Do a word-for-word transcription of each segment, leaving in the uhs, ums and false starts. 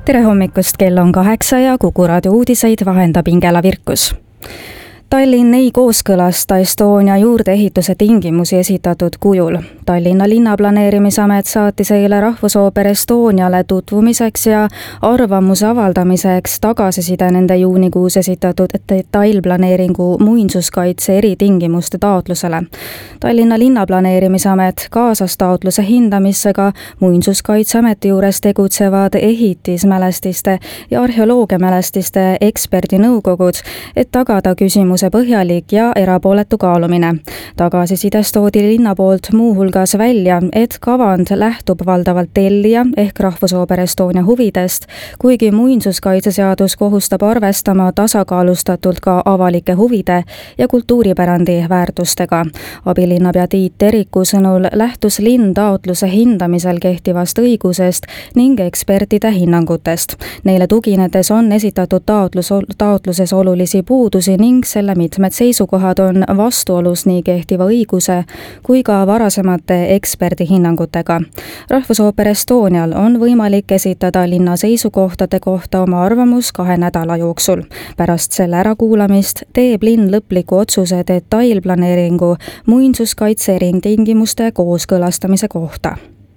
tere hommikust, kell on kaheksa ja Kuku raadio uudiseid vahendab Ingela Virkus. Tallinn ei kooskõlasta Estonia juurdeehituse tingimusi esitatud kujul. Tallinna linnaplaneerimisamet saatis eile Rahvusooper Estoniale tutvumiseks ja arvamuse avaldamiseks tagasiside nende juunikuus esitatud detailplaneeringu muinsuskaitse eritingimuste taotlusele. Tallinna linnaplaneerimisamet kaasas taotluse hindamisse ka muinsuskaitseameti juures tegutsevad ehitismälestiste ja arheoloogiamälestiste eksperdinõukogud, et tagada küsimuse põhjalik ja erapooletu kaalumine. Tagasisidest toodi linna poolt muu hulgas välja, et kavand lähtub valdavalt tellija ehk Rahvusooper Estonia huvidest, kuigi muinsuskaitseseadus kohustab arvestama tasakaalustatult ka avalike huvide ja kultuuripärandi väärtustega. Abilinnapea Tiit Teriku sõnul lähtus linn taotluse hindamisel kehtivast õigusest ning ekspertide hinnangutest. Neile tuginedes on esitatud taotlus, taotluses olulisi puudusi ning selle mitmed seisukohad on vastuolus nii kehtiva õiguse kui ka varasemate eksperdi hinnangutega. Rahvusooper Estonial on võimalik esitada linna seisukohtade kohta oma arvamus kahe nädala jooksul. Pärast selle ärakuulamist teeb linn lõpliku otsuse detailplaneeringu muinsuskaitse eritingimuste kooskõlastamise kohta.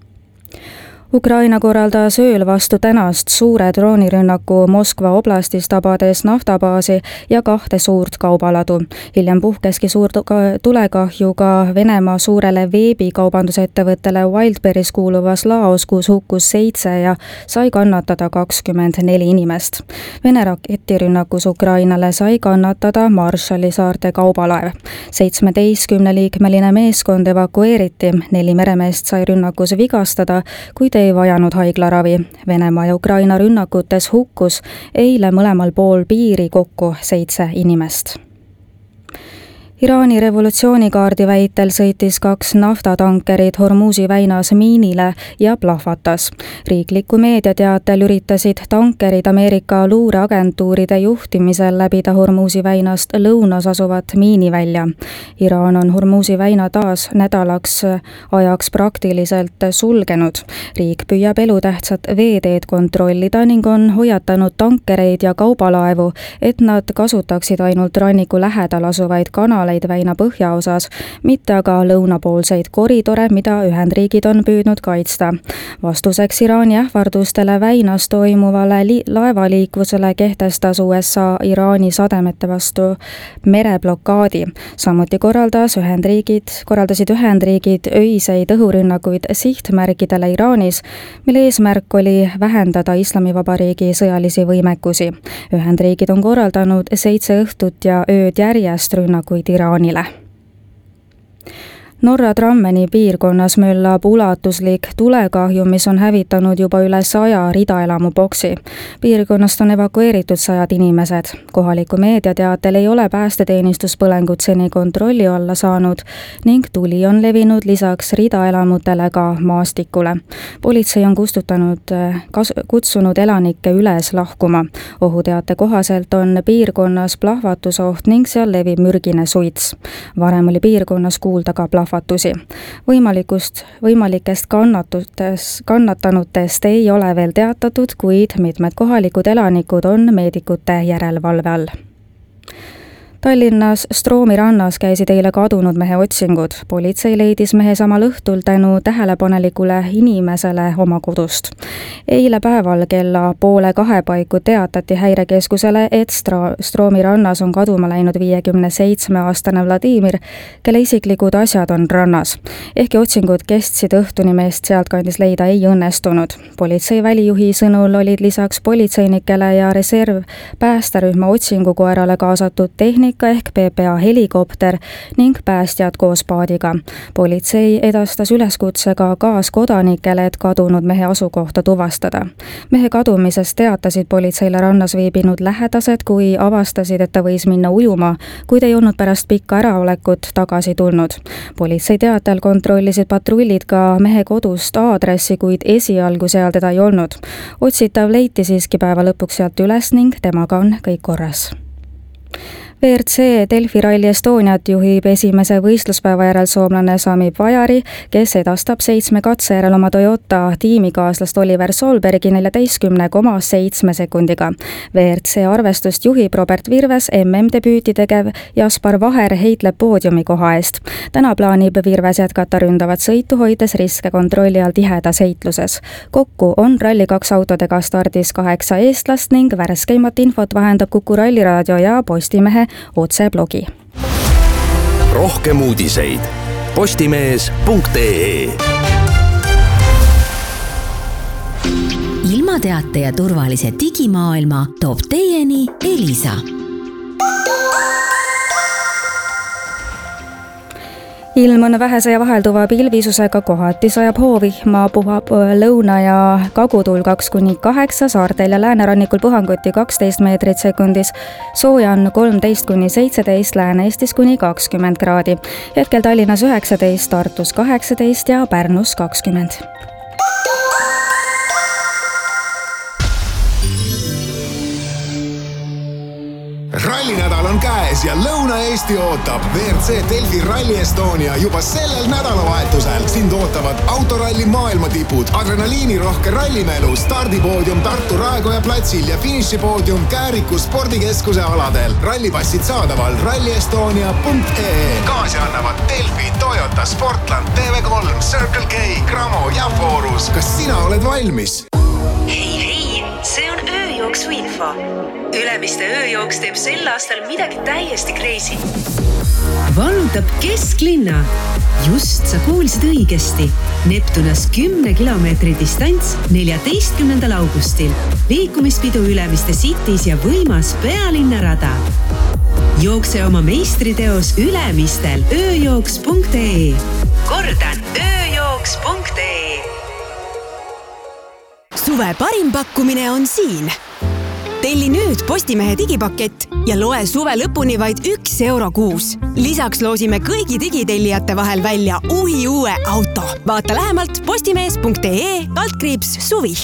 Ukraina korraldas ööl vastu tänast suure droonirünnaku Moskva oblastis tabades naftabaasi ja kahte suurt kaubaladu. Hiljem puhkeski suur tulekahju ka Venemaa suurele veebikaubandusettevõttele Wildberries kuuluvas laos, kus hukkus seitse ja sai kannatada kakskümmend neli inimest. Vene raketirünnakus Ukrainale sai kannatada Marshalli saarte kaubalaev. seitsmeteistkümneliikmeline meeskond evakueeriti, neli meremeest sai rünnakus vigastada, kuid ei vajanud haiglaravi. Venemaa ja Ukraina rünnakutes hukkus eile mõlemal pool piiri kokku seitse inimest. Iraani revolutsioonikaardi väitel sõitis kaks naftatankerid Hormuzi väinas miinile ja plahvatas. Riikliku meediateatel üritasid tankerid Ameerika luureagentuuride juhtimisel läbida Hormuzi väinast lõunas asuvat miinivälja. Iraan on Hormuzi väina taas nädalaks ajaks praktiliselt sulgenud. Riik püüab elutähtsat veeteed kontrollida ning on hoiatanud tankereid ja kaubalaevu, et nad kasutaksid ainult ranniku lähedal asuvaid kanaleid väina põhjaosas, mitte aga lõunapoolseid koridore, mida Ühendriigid on püüdnud kaitsta. Vastuseks Iraani ähvardustele väinas toimuvale li- laevaliiklusele kehtestas U S A Iraani sademete vastu mereblokaadi. Samuti korraldas Ühendriigid, korraldasid Ühendriigid öiseid õhurünnakuid sihtmärkidele Iraanis, mille eesmärk oli vähendada Islamivabariigi sõjalisi võimekusi. Ühendriigid on korraldanud seitse õhtut ja ööd järjest rünnakuid Iraanile. Norra Drammeni piirkonnas möllab ulatuslik tulekahju, mis on hävitanud juba üle saja ridaelamu boksi. Piirkonnast on evakueeritud sajad inimesed. Kohaliku meediateatel ei ole päästeteenistus põlengut seni kontrolli alla saanud ning tuli on levinud lisaks ridaelamutele ka maastikule. Politsei on kustutanud, kas, kutsunud elanikke üles lahkuma. Ohuteate kohaselt on piirkonnas plahvatusoht ning seal levib mürgine suits. Varem oli piirkonnas kuulda ka plahvatusi. Võimalikust, võimalikest kannatutes, kannatanutest ei ole veel teatatud, kuid mitmed kohalikud elanikud on meedikute järelevalve all. Tallinnas Stroomi rannas käisid eile kadunud mehe otsingud. Politsei leidis mehe samal õhtul tänu tähelepanelikule inimesele oma kodust. Eile päeval kella poole kahe paiku teatati häirekeskusele, et Stroomi rannas on kaduma läinud viiekümne seitsme aastane Vladimir, kelle isiklikud asjad on rannas. Ehkki otsingud kestsid õhtuni, meest sealtkandis leida ei õnnestunud. Politsei välijuhi sõnul olid lisaks politseinikele ja reserv päästerühma otsingukoerale kaasatud tehnika ehk P P A helikopter ning päästjad koos paadiga. Politsei edastas üleskutsega kaaskodanikele, et kadunud mehe asukohta tuvastada. Mehe kadumisest teatasid politseile rannas viibinud lähedased, kui avastasid, et ta võis minna ujuma, kuid ei olnud pärast pikka äraolekut tagasi tulnud. Politsei teatel kontrollisid patrullid ka mehe kodust aadressi, kuid esialgu seal teda ei olnud. Otsitav leiti siiski päeva lõpuks sealt üles ning temaga on kõik korras. V R C Delfi Rally Estoniat juhib esimese võistluspäeva järel soomlane Sami Vajari, kes edastab seitsme katse järel oma Toyota tiimikaaslast Oliver Solbergi neljateistkümne koma seitsme sekundiga. V R C arvestust juhib Robert Virves, M M-debüüti tegev Jaspar Vaher heitleb poodiumi koha eest. Täna plaanib Virves jätkata ründavat sõitu, hoides riske kontrolli all tihedas heitluses. Kokku on Rally kaks autodega stardis kaheksa eestlast ning värskeimat infot vahendab Kuku Ralliraadio ja Postimehe otseblogi. Rohkem uudiseid postimees punkt ee. Ilmateate ja turvalise digimaailma toob teieni Elisa. Ilm on vähese ja vahelduva pilvisusega, kohati sajab hoovihma, puhab lõuna ja kagutuul kaks kuni kaheksa, saartel ja läänerannikul puhanguti kaksteist meetrit sekundis, sooja on kolmteist kuni seitseteist, Lääne-Eestis kuni kakskümmend kraadi. Hetkel Tallinnas üheksateist, Tartus kaheksateist ja Pärnus kakskümmend. Rallinädal on käes ja Lõuna-Eesti ootab. V R C Delfi Rally Estonia juba sellel nädalavahetusel. Sind ootavad autoralli maailmatipud, adrenaliinirohke rallimelu, stardipoodium Tartu Raekoja platsil ja finišipoodium Kääriku spordikeskuse aladel. Rallipassid saadaval ralli estonia punkt ee. Kaasi annavad Delfi, Toyota, Sportland, T V kolm, Circle K, Gramo ja Forus. Kas sina oled valmis? Hei, hei, see on ööjooksu info. Ülemiste ööjooks teeb sel aastal midagi täiesti crazy. Vallutab kesklinna. Just sa kuulsid õigesti. Neptunas kümne kilomeetri distants neljateistkümnendal augustil. Liikumispidu Ülemiste Cities ja võimas pealinnarada. Jookse oma meistriteos Ülemistel ööjooks punkt ee. Kordan, ööjooks punkt ee. Suve parim pakkumine on siin. Telli nüüd Postimehe digipakett ja loe suve lõpuni vaid üks euro kuus. Lisaks loosime kõigi digitellijate vahel välja uhi uue auto. Vaata lähemalt postimees punkt ee altkriips suvi.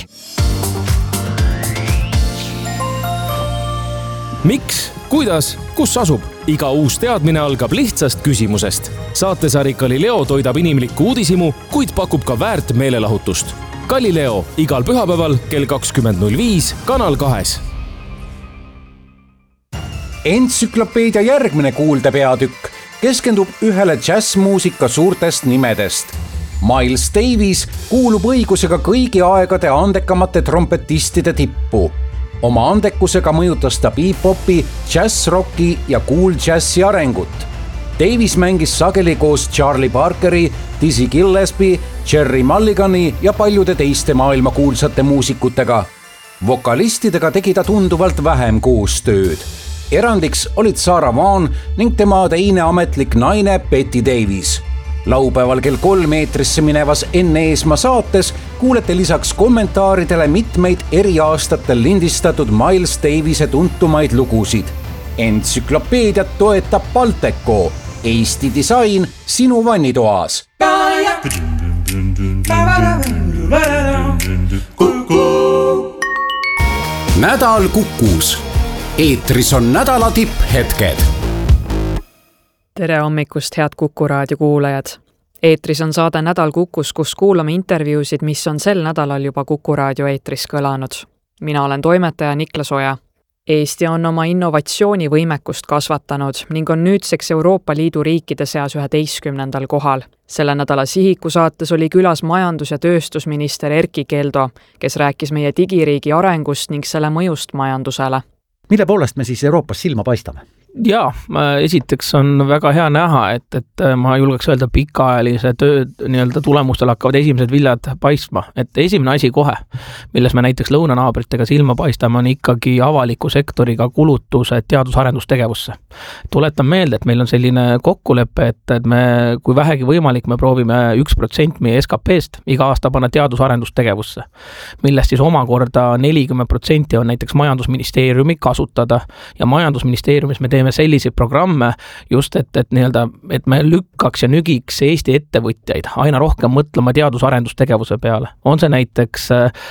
Miks? Kuidas? Kus asub? Iga uus teadmine algab lihtsast küsimusest. Saatesari Galileo toidab inimlikku uudisimu, kuid pakub ka väärt meelelahutust. Galileo igal pühapäeval kell kakskümmend null viis Kanal kahes. Entsüklopeedia järgmine kuulde peatükk keskendub ühele jazzmuusika suurtest nimedest. Miles Davis kuulub õigusega kõigi aegade andekamate trompetistide tippu. Oma andekusega mõjutas ta bebop'i, jazzrocki ja cool jazzi arengut. Davis mängis sageli koos Charlie Parkeri, Dizzy Gillespie, Jerry Mulligani ja paljude teiste maailma kuulsate muusikutega. Vokalistidega tegi ta tunduvalt vähem koostööd. Erandiks olid Sarah Vaughan ning tema teine ametlik naine Betty Davis. Laupäeval kell kolm eetrisse minevas Enne Eesmaa saates kuulete lisaks kommentaaridele mitmeid eri aastatel lindistatud Miles Davise tuntumaid lugusid. Entsüklopeediat toetab Balteco, Eesti disain sinu vannitoas. Nädal Kukus. Eetris on nädala tipphetked. Tere hommikust, head Kuku raadio kuulajad. Eetris on saade Nädal Kukus, kus kuulame intervjuusid, mis on sel nädalal juba Kuku raadio eetris kõlanud. Mina olen toimetaja Niklas Oja. Eesti on oma innovatsioonivõimekust kasvatanud ning on nüüdseks Euroopa Liidu riikide seas üheteistkümnendal kohal. Selle nädala Sihiku saates oli külas majandus- ja tööstusminister Erkki Keldo, kes rääkis meie digiriigi arengust ning selle mõjust majandusele. Mille poolest me siis Euroopas silma paistame? Jaa, esiteks on väga hea näha, et, et ma julgeks öelda pikaajalise töö nii-öelda tulemustel hakkavad esimesed viljad paistma. Et esimene asi kohe, milles me näiteks lõunanaabritega silma paistame, on ikkagi avaliku sektoriga kulutused teadus-arendustegevusse. Tuletan meelde, et meil on selline kokkulepe, et, et me, kui vähegi võimalik, me proovime üks protsent meie S K P-st iga aasta panna teadus-arendustegevusse, millest siis omakorda nelikümmend protsenti on näiteks majandusministeeriumi kasutada ja majandusministeeriumis me teeme teeme selliseid programme just, et, et nii-öelda, et me lükkaks ja nügiks Eesti ettevõtjaid aina rohkem mõtlema teadus-arendustegevuse peale. On see näiteks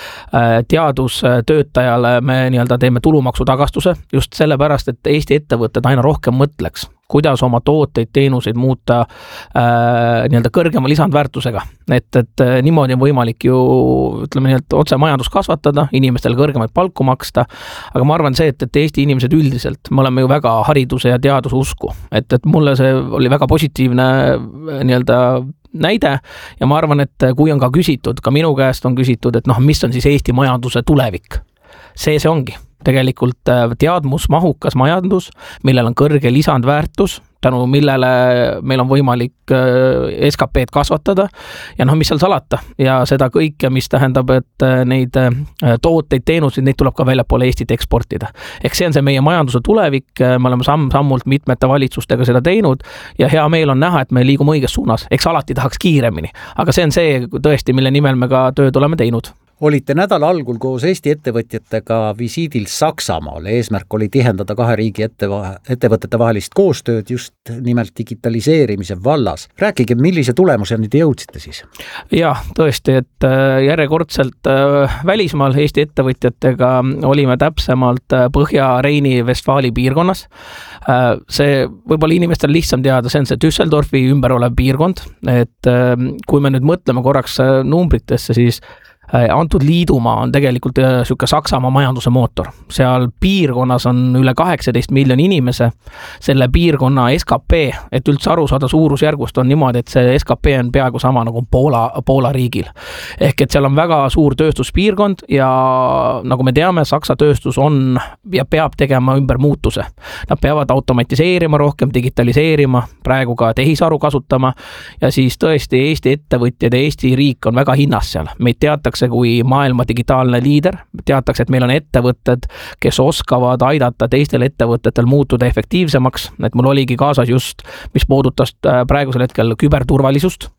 teadustöötajale me nii-öelda teeme tulumaksu tagastuse just sellepärast, et Eesti ettevõtted aina rohkem mõtleks, kuidas oma tooteid, teenuseid muuta äh, nii-öelda kõrgema lisandväärtusega. Et, et niimoodi on võimalik ju, ütleme nii, et otse majandus kasvatada, inimestele kõrgemaid palku maksta, aga ma arvan see, et, et Eesti inimesed üldiselt, me oleme ju väga hariduse ja teaduse usku, et, et mulle see oli väga positiivne nii-öelda näide ja ma arvan, et kui on ka küsitud, ka minu käest on küsitud, et noh, mis on siis Eesti majanduse tulevik, see see ongi. Tegelikult teadmusmahukas majandus, millel on kõrge lisandväärtus, tänu millele meil on võimalik S K P-d kasvatada ja noh, mis seal salata ja seda kõike, mis tähendab, et neid tooteid, teenuseid, neid tuleb ka väljapoole Eestit eksportida. Ehk see on see meie majanduse tulevik, me oleme samm-sammult mitmete valitsustega seda teinud ja hea meel on näha, et me liigume õiges suunas, eks alati tahaks kiiremini, aga see on see tõesti, mille nimel me ka tööd oleme teinud. Olite nädala algul koos Eesti ettevõtjatega visiidil Saksamaal. Eesmärk oli tihendada kahe riigi etteva- ettevõtete vahelist koostööd just nimelt digitaliseerimise vallas. Rääkige, millise tulemuseni te jõudsite siis? Jah, tõesti, et järjekordselt välismaal Eesti ettevõtjatega olime täpsemalt Põhja-Reini-Vestfaali piirkonnas. See võib-olla inimestel lihtsam teada, see on see Düsseldorfi ümber olev piirkond, et kui me nüüd mõtleme korraks numbritesse, siis antud liidumaa on tegelikult süke Saksamaa majanduse mootor. Seal piirkonnas on üle kaheksateist miljoni inimese. Selle piirkonna S K P, et üldse aru saada suurusjärgust, on niimoodi, et see S K P on peaaegu sama nagu Poola, Poola riigil. Ehk et seal on väga suur tööstuspiirkond ja nagu me teame, Saksa tööstus on ja peab tegema ümber muutuse. Nad peavad automatiseerima rohkem, digitaliseerima, praegu ka tehisaru kasutama ja siis tõesti Eesti ettevõtjad ja Eesti riik on väga hinnas seal. Meid teatakse kui maailma digitaalne liider, teatakse, et meil on ettevõtted, kes oskavad aidata teistel ettevõtetel muutuda efektiivsemaks, et mul oligi kaasas just, mis puudutas praegusel hetkel küberturvalisust,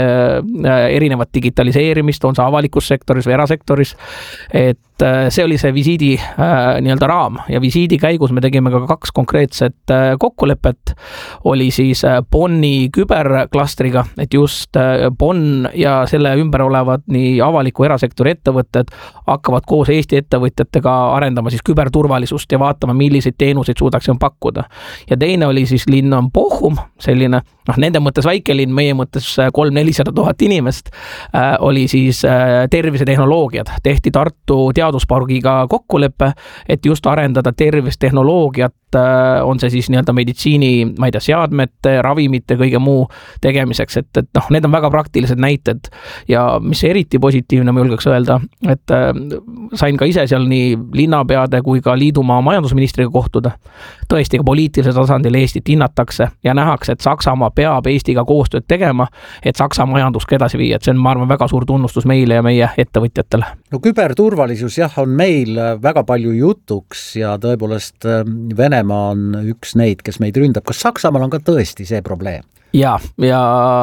erinevat digitaliseerimist, on see avalikus sektoris või erasektoris, et see oli see visiidi nii-öelda raam ja visiidi käigus me tegime ka kaks konkreetset kokkulepet, oli siis Bonni küberklastriga, et just Bonn ja selle ümber olevad nii avaliku erasektori ettevõtted hakkavad koos Eesti ettevõtjatega arendama siis küberturvalisust ja vaatama, milliseid teenuseid suudaksime pakkuda. Ja teine oli siis linn on Bochum, selline, noh, nende mõttes väikelinn, meie mõttes kolm-nelisada tuhat inimest, äh, oli siis äh, tervisetehnoloogiad. Tehti Tartu teaduspargiga kokkulepe, et just arendada tervistehnoloogiat, äh, on see siis nii-öelda meditsiini, ma ei tea, seadmete, ravimite, kõige muu tegemiseks, et, et noh, need on väga praktilised näited ja mis eriti positiivne, ma julgeks öelda, et äh, sain ka ise seal nii linnapeade kui ka liidumaa majandusministriga kohtuda. Tõesti ka poliitilisel tasandil Eestit hinnatakse ja nähakse, et Saksamaa peab Eestiga koostööd tegema, et Saksa majanduska edasi viia, et see on, ma arvan, väga suur tunnustus meile ja meie ettevõtjatele. No küberturvalisus jah, on meil väga palju jutuks ja tõepoolest Venemaa on üks neid, kes meid ründab. Kas Saksamaal on ka tõesti see probleem? Ja, ja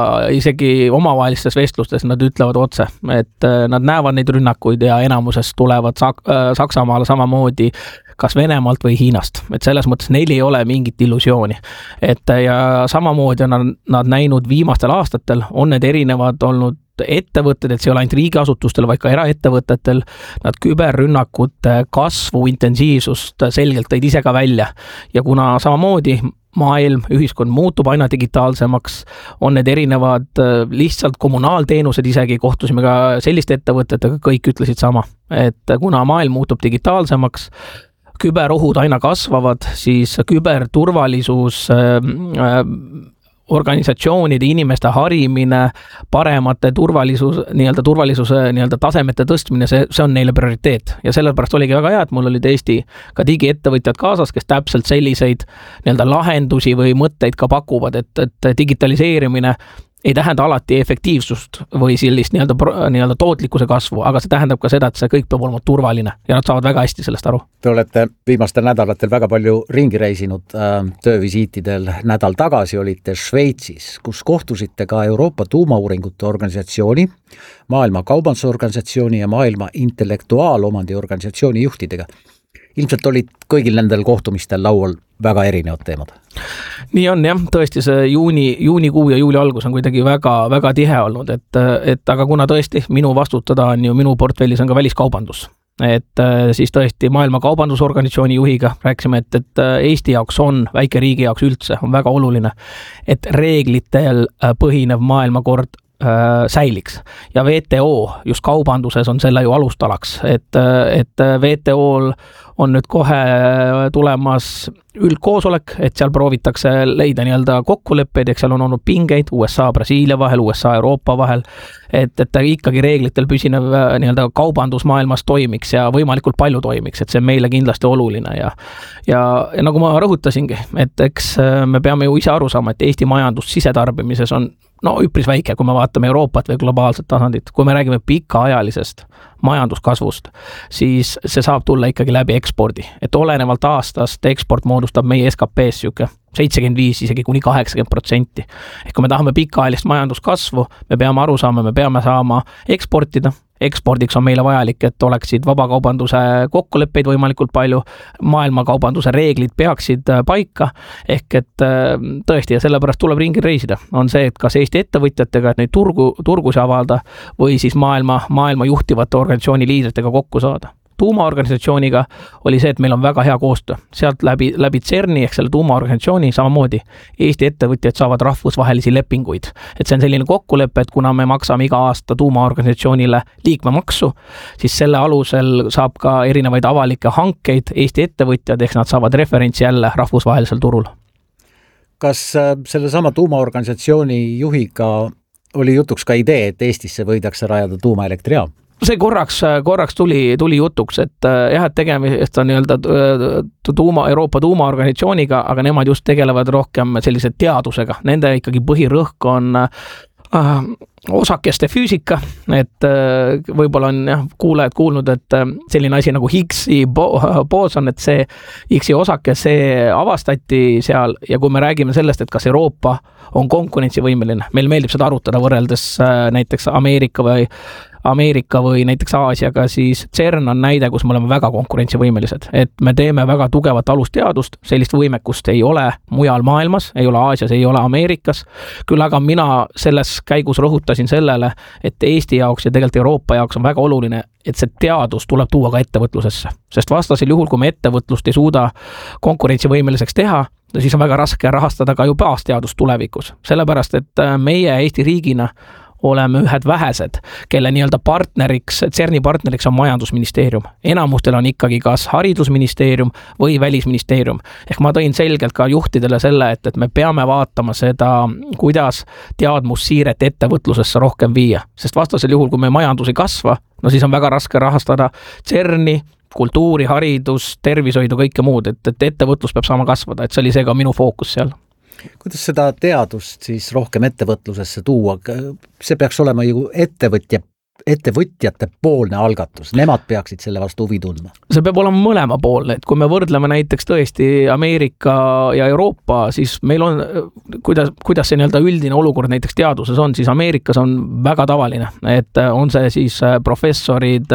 isegi omavahelistes vestlustes nad ütlevad otse, et nad näevad neid rünnakuid ja enamusest tulevad Sak- Saksamaale samamoodi kas Venemaalt või Hiinast. Et selles mõttes neil ei ole mingit illusiooni. Et ja samamoodi on nad, nad näinud viimastel aastatel, on need erinevad olnud ettevõtted, et see ei ole ainult riigiasutustel, vaid ka eraettevõtetel, nad küberrünnakute kasvu intensiivsust selgelt tõid ise ka välja. Ja kuna samamoodi maailm, ühiskond muutub aina digitaalsemaks, on need erinevad lihtsalt kommunaalteenused, isegi kohtusime ka selliste ettevõtetega, kõik ütlesid sama. Et kuna maailm muutub digitaalsemaks, küberohud aina kasvavad, siis küberturvalisus äh, organisatsioonide, inimeste harimine, paremate turvalisus, nii-öelda turvalisuse nii-öelda tasemete tõstmine, see, see on neile prioriteet. Ja sellepärast oligi väga hea, et mul olid Eesti ka digiettevõtjad kaasas, kes täpselt selliseid nii-öelda lahendusi või mõtteid ka pakuvad, et, et digitaliseerimine ei tähenda alati efektiivsust või sellist nii-öelda, nii-öelda tootlikkuse kasvu, aga see tähendab ka seda, et see kõik peab olema turvaline ja nad saavad väga hästi sellest aru. Te olete viimastel nädalatel väga palju ringi reisinud äh, töövisiitidel. Nädal tagasi olite Šveitsis, kus kohtusite ka Euroopa tuumauuringute organisatsiooni, Maailma Kaubandusorganisatsiooni ja Maailma Intellektuaalomandi organisatsiooni juhtidega. ilmselt olid kõigil nendel kohtumistel laual väga erinevad teemad. Nii on jah, tõesti see juuni, juunikuu ja juuli algus on kuidagi väga, väga tihe olnud, et, et aga kuna tõesti minu vastutada on ju minu portfellis on ka väliskaubandus, et siis tõesti Maailma Kaubandusorganisatsiooni juhiga rääkisime, et, et Eesti jaoks on, väike riigi jaoks üldse on väga oluline, et reeglitel põhinev maailmakord säiliks ja V T O just kaubanduses on selle ju alustalaks, et, et V T O-l on nüüd kohe tulemas üldkoosolek, et seal proovitakse leida nii-öelda kokkuleppeid, eks seal on olnud pingeid U S A Brasiilia vahel, U S A Euroopa vahel, et, et ikkagi reeglitel püsinev nii-öelda kaubandus maailmas toimiks ja võimalikult palju toimiks, et see on meile kindlasti oluline ja ja, ja nagu ma rõhutasingi, et eks me peame ju ise aru saama, et Eesti majandus sisetarbimises on no üpris väike, kui me vaatame Euroopat või globaalset tasandit. Kui me räägime pikaajalisest majanduskasvust, siis see saab tulla ikkagi läbi ekspordi. Et olenevalt aastast eksport moodustab meie S K P-s siuke seitsekümmend viis, isegi kuni kaheksakümmend protsenti. Ehk kui me tahame pikaajalist majanduskasvu, me peame aru saama, me peame saama eksportida. Ekspordiks on meile vajalik, et oleksid vabakaubanduse kokkuleppeid võimalikult palju, maailmakaubanduse reeglid peaksid paika, ehk et tõesti ja sellepärast tuleb ringil reisida. On see, et kas Eesti ettevõtjatega, et neid turgu, turgusi avada või siis maailma, maailma juhtivate organisatsiooni liidritega kokku saada. Tuumaorganisatsiooniga oli see, et meil on väga hea koostöö. Sealt läbi, läbi CERN-i ehk selle tuumaorganisatsiooni samamoodi Eesti ettevõtjad saavad rahvusvahelisi lepinguid. Et see on selline kokkulepe, et kuna me maksame iga aasta tuumaorganisatsioonile liikmemaksu, siis selle alusel saab ka erinevaid avalikke hankeid Eesti ettevõtjad, ehk nad saavad referentsi jälle rahvusvahelisel turul. Kas selle sama tuumaorganisatsiooni juhiga oli jutuks ka idee, et Eestisse võidakse rajada tuumaelektrijaam? See korraks, korraks tuli, tuli jutuks, et jah, et tegemist on nii-öelda tuuma, Euroopa tuumaorganisatsiooniga, aga nemad just tegelevad rohkem sellise teadusega. Nende ikkagi põhirõhk on äh, osakeste füüsika, et äh, võib-olla on jah, kuulajad kuulnud, et äh, selline asi nagu Higgsi booson, et see Higgsi osake, see avastati seal ja kui me räägime sellest, et kas Euroopa on konkurentsivõimeline, meil meeldib seda arutada võrreldes äh, näiteks Ameerika või Ameerika või näiteks Aasiaga, siis CERN on näide, kus me oleme väga konkurentsivõimelised, et me teeme väga tugevat alusteadust, sellist võimekust ei ole mujal maailmas, ei ole Aasias, ei ole Ameerikas, küll aga mina selles käigus rõhutasin sellele, et Eesti jaoks ja tegelikult Euroopa jaoks on väga oluline, et see teadus tuleb tuua ka ettevõtlusesse, sest vastasel juhul, kui me ettevõtlust ei suuda konkurentsivõimeliseks teha, siis on väga raske rahastada ka ju baasteadust tulevikus, sellepärast et meie Eesti riigina oleme ühed vähesed, kelle nii-öelda partneriks, CERN-i partneriks on majandusministeerium. Enamustel on ikkagi kas haridusministeerium või välisministeerium. Ehk ma tõin selgelt ka juhtidele selle, et, et me peame vaatama seda, kuidas teadmussiiret ettevõtlusesse rohkem viia. Sest vastasel juhul, kui me majandus ei kasva, no siis on väga raske rahastada CERN-i, kultuuri, haridus, tervishoidu, kõike muud, et, et ettevõtlus peab saama kasvada, et see oli see ka minu fookus seal. Kuidas seda teadust siis rohkem ettevõtlusesse tuua? See peaks olema ju ettevõtja, ettevõtjate poolne algatus. Nemad peaksid selle vastu huvi tundma. See peab olema mõlema poolne, et kui me võrdleme näiteks tõesti Ameerika ja Euroopa, siis meil on, kuidas, kuidas see nii-öelda üldine olukord näiteks teaduses on, siis Ameerikas on väga tavaline, et on see siis professorid,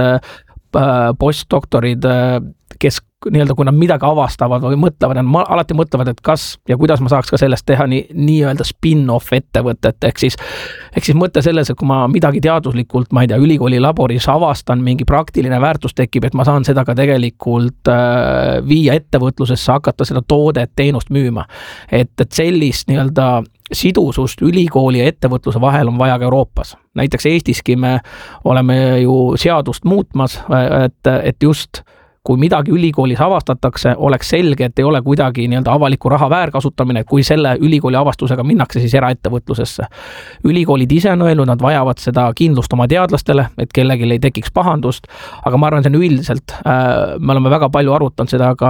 postdoktorid, kes nii-öelda, kui nad midagi avastavad või mõtlevad, nad alati mõtlevad, et kas ja kuidas ma saaks ka sellest teha nii, nii-öelda spin-off ettevõtet, ehk siis, ehk siis mõte selles, et kui ma midagi teaduslikult, ma ei tea, ülikooli laboris avastan, mingi praktiline väärtus tekib, et ma saan seda ka tegelikult äh, viia ettevõtlusesse, hakata seda toodet, teenust müüma. Et, et sellist nii-öelda sidusust ülikooli ja ettevõtluse vahel on vaja ka Euroopas. Näiteks Eestiski me oleme ju seadust muutmas, et, et just kui midagi ülikoolis avastatakse, oleks selge, et ei ole kuidagi nii-öelda avaliku raha väärkasutamine, kui selle ülikooli avastusega minnakse siis eraettevõtlusesse. Ülikoolid ise on öelnud, nad vajavad seda kindlust oma teadlastele, et kellelgi ei tekiks pahandust, aga ma arvan, see on üldiselt, me oleme väga palju arutanud seda ka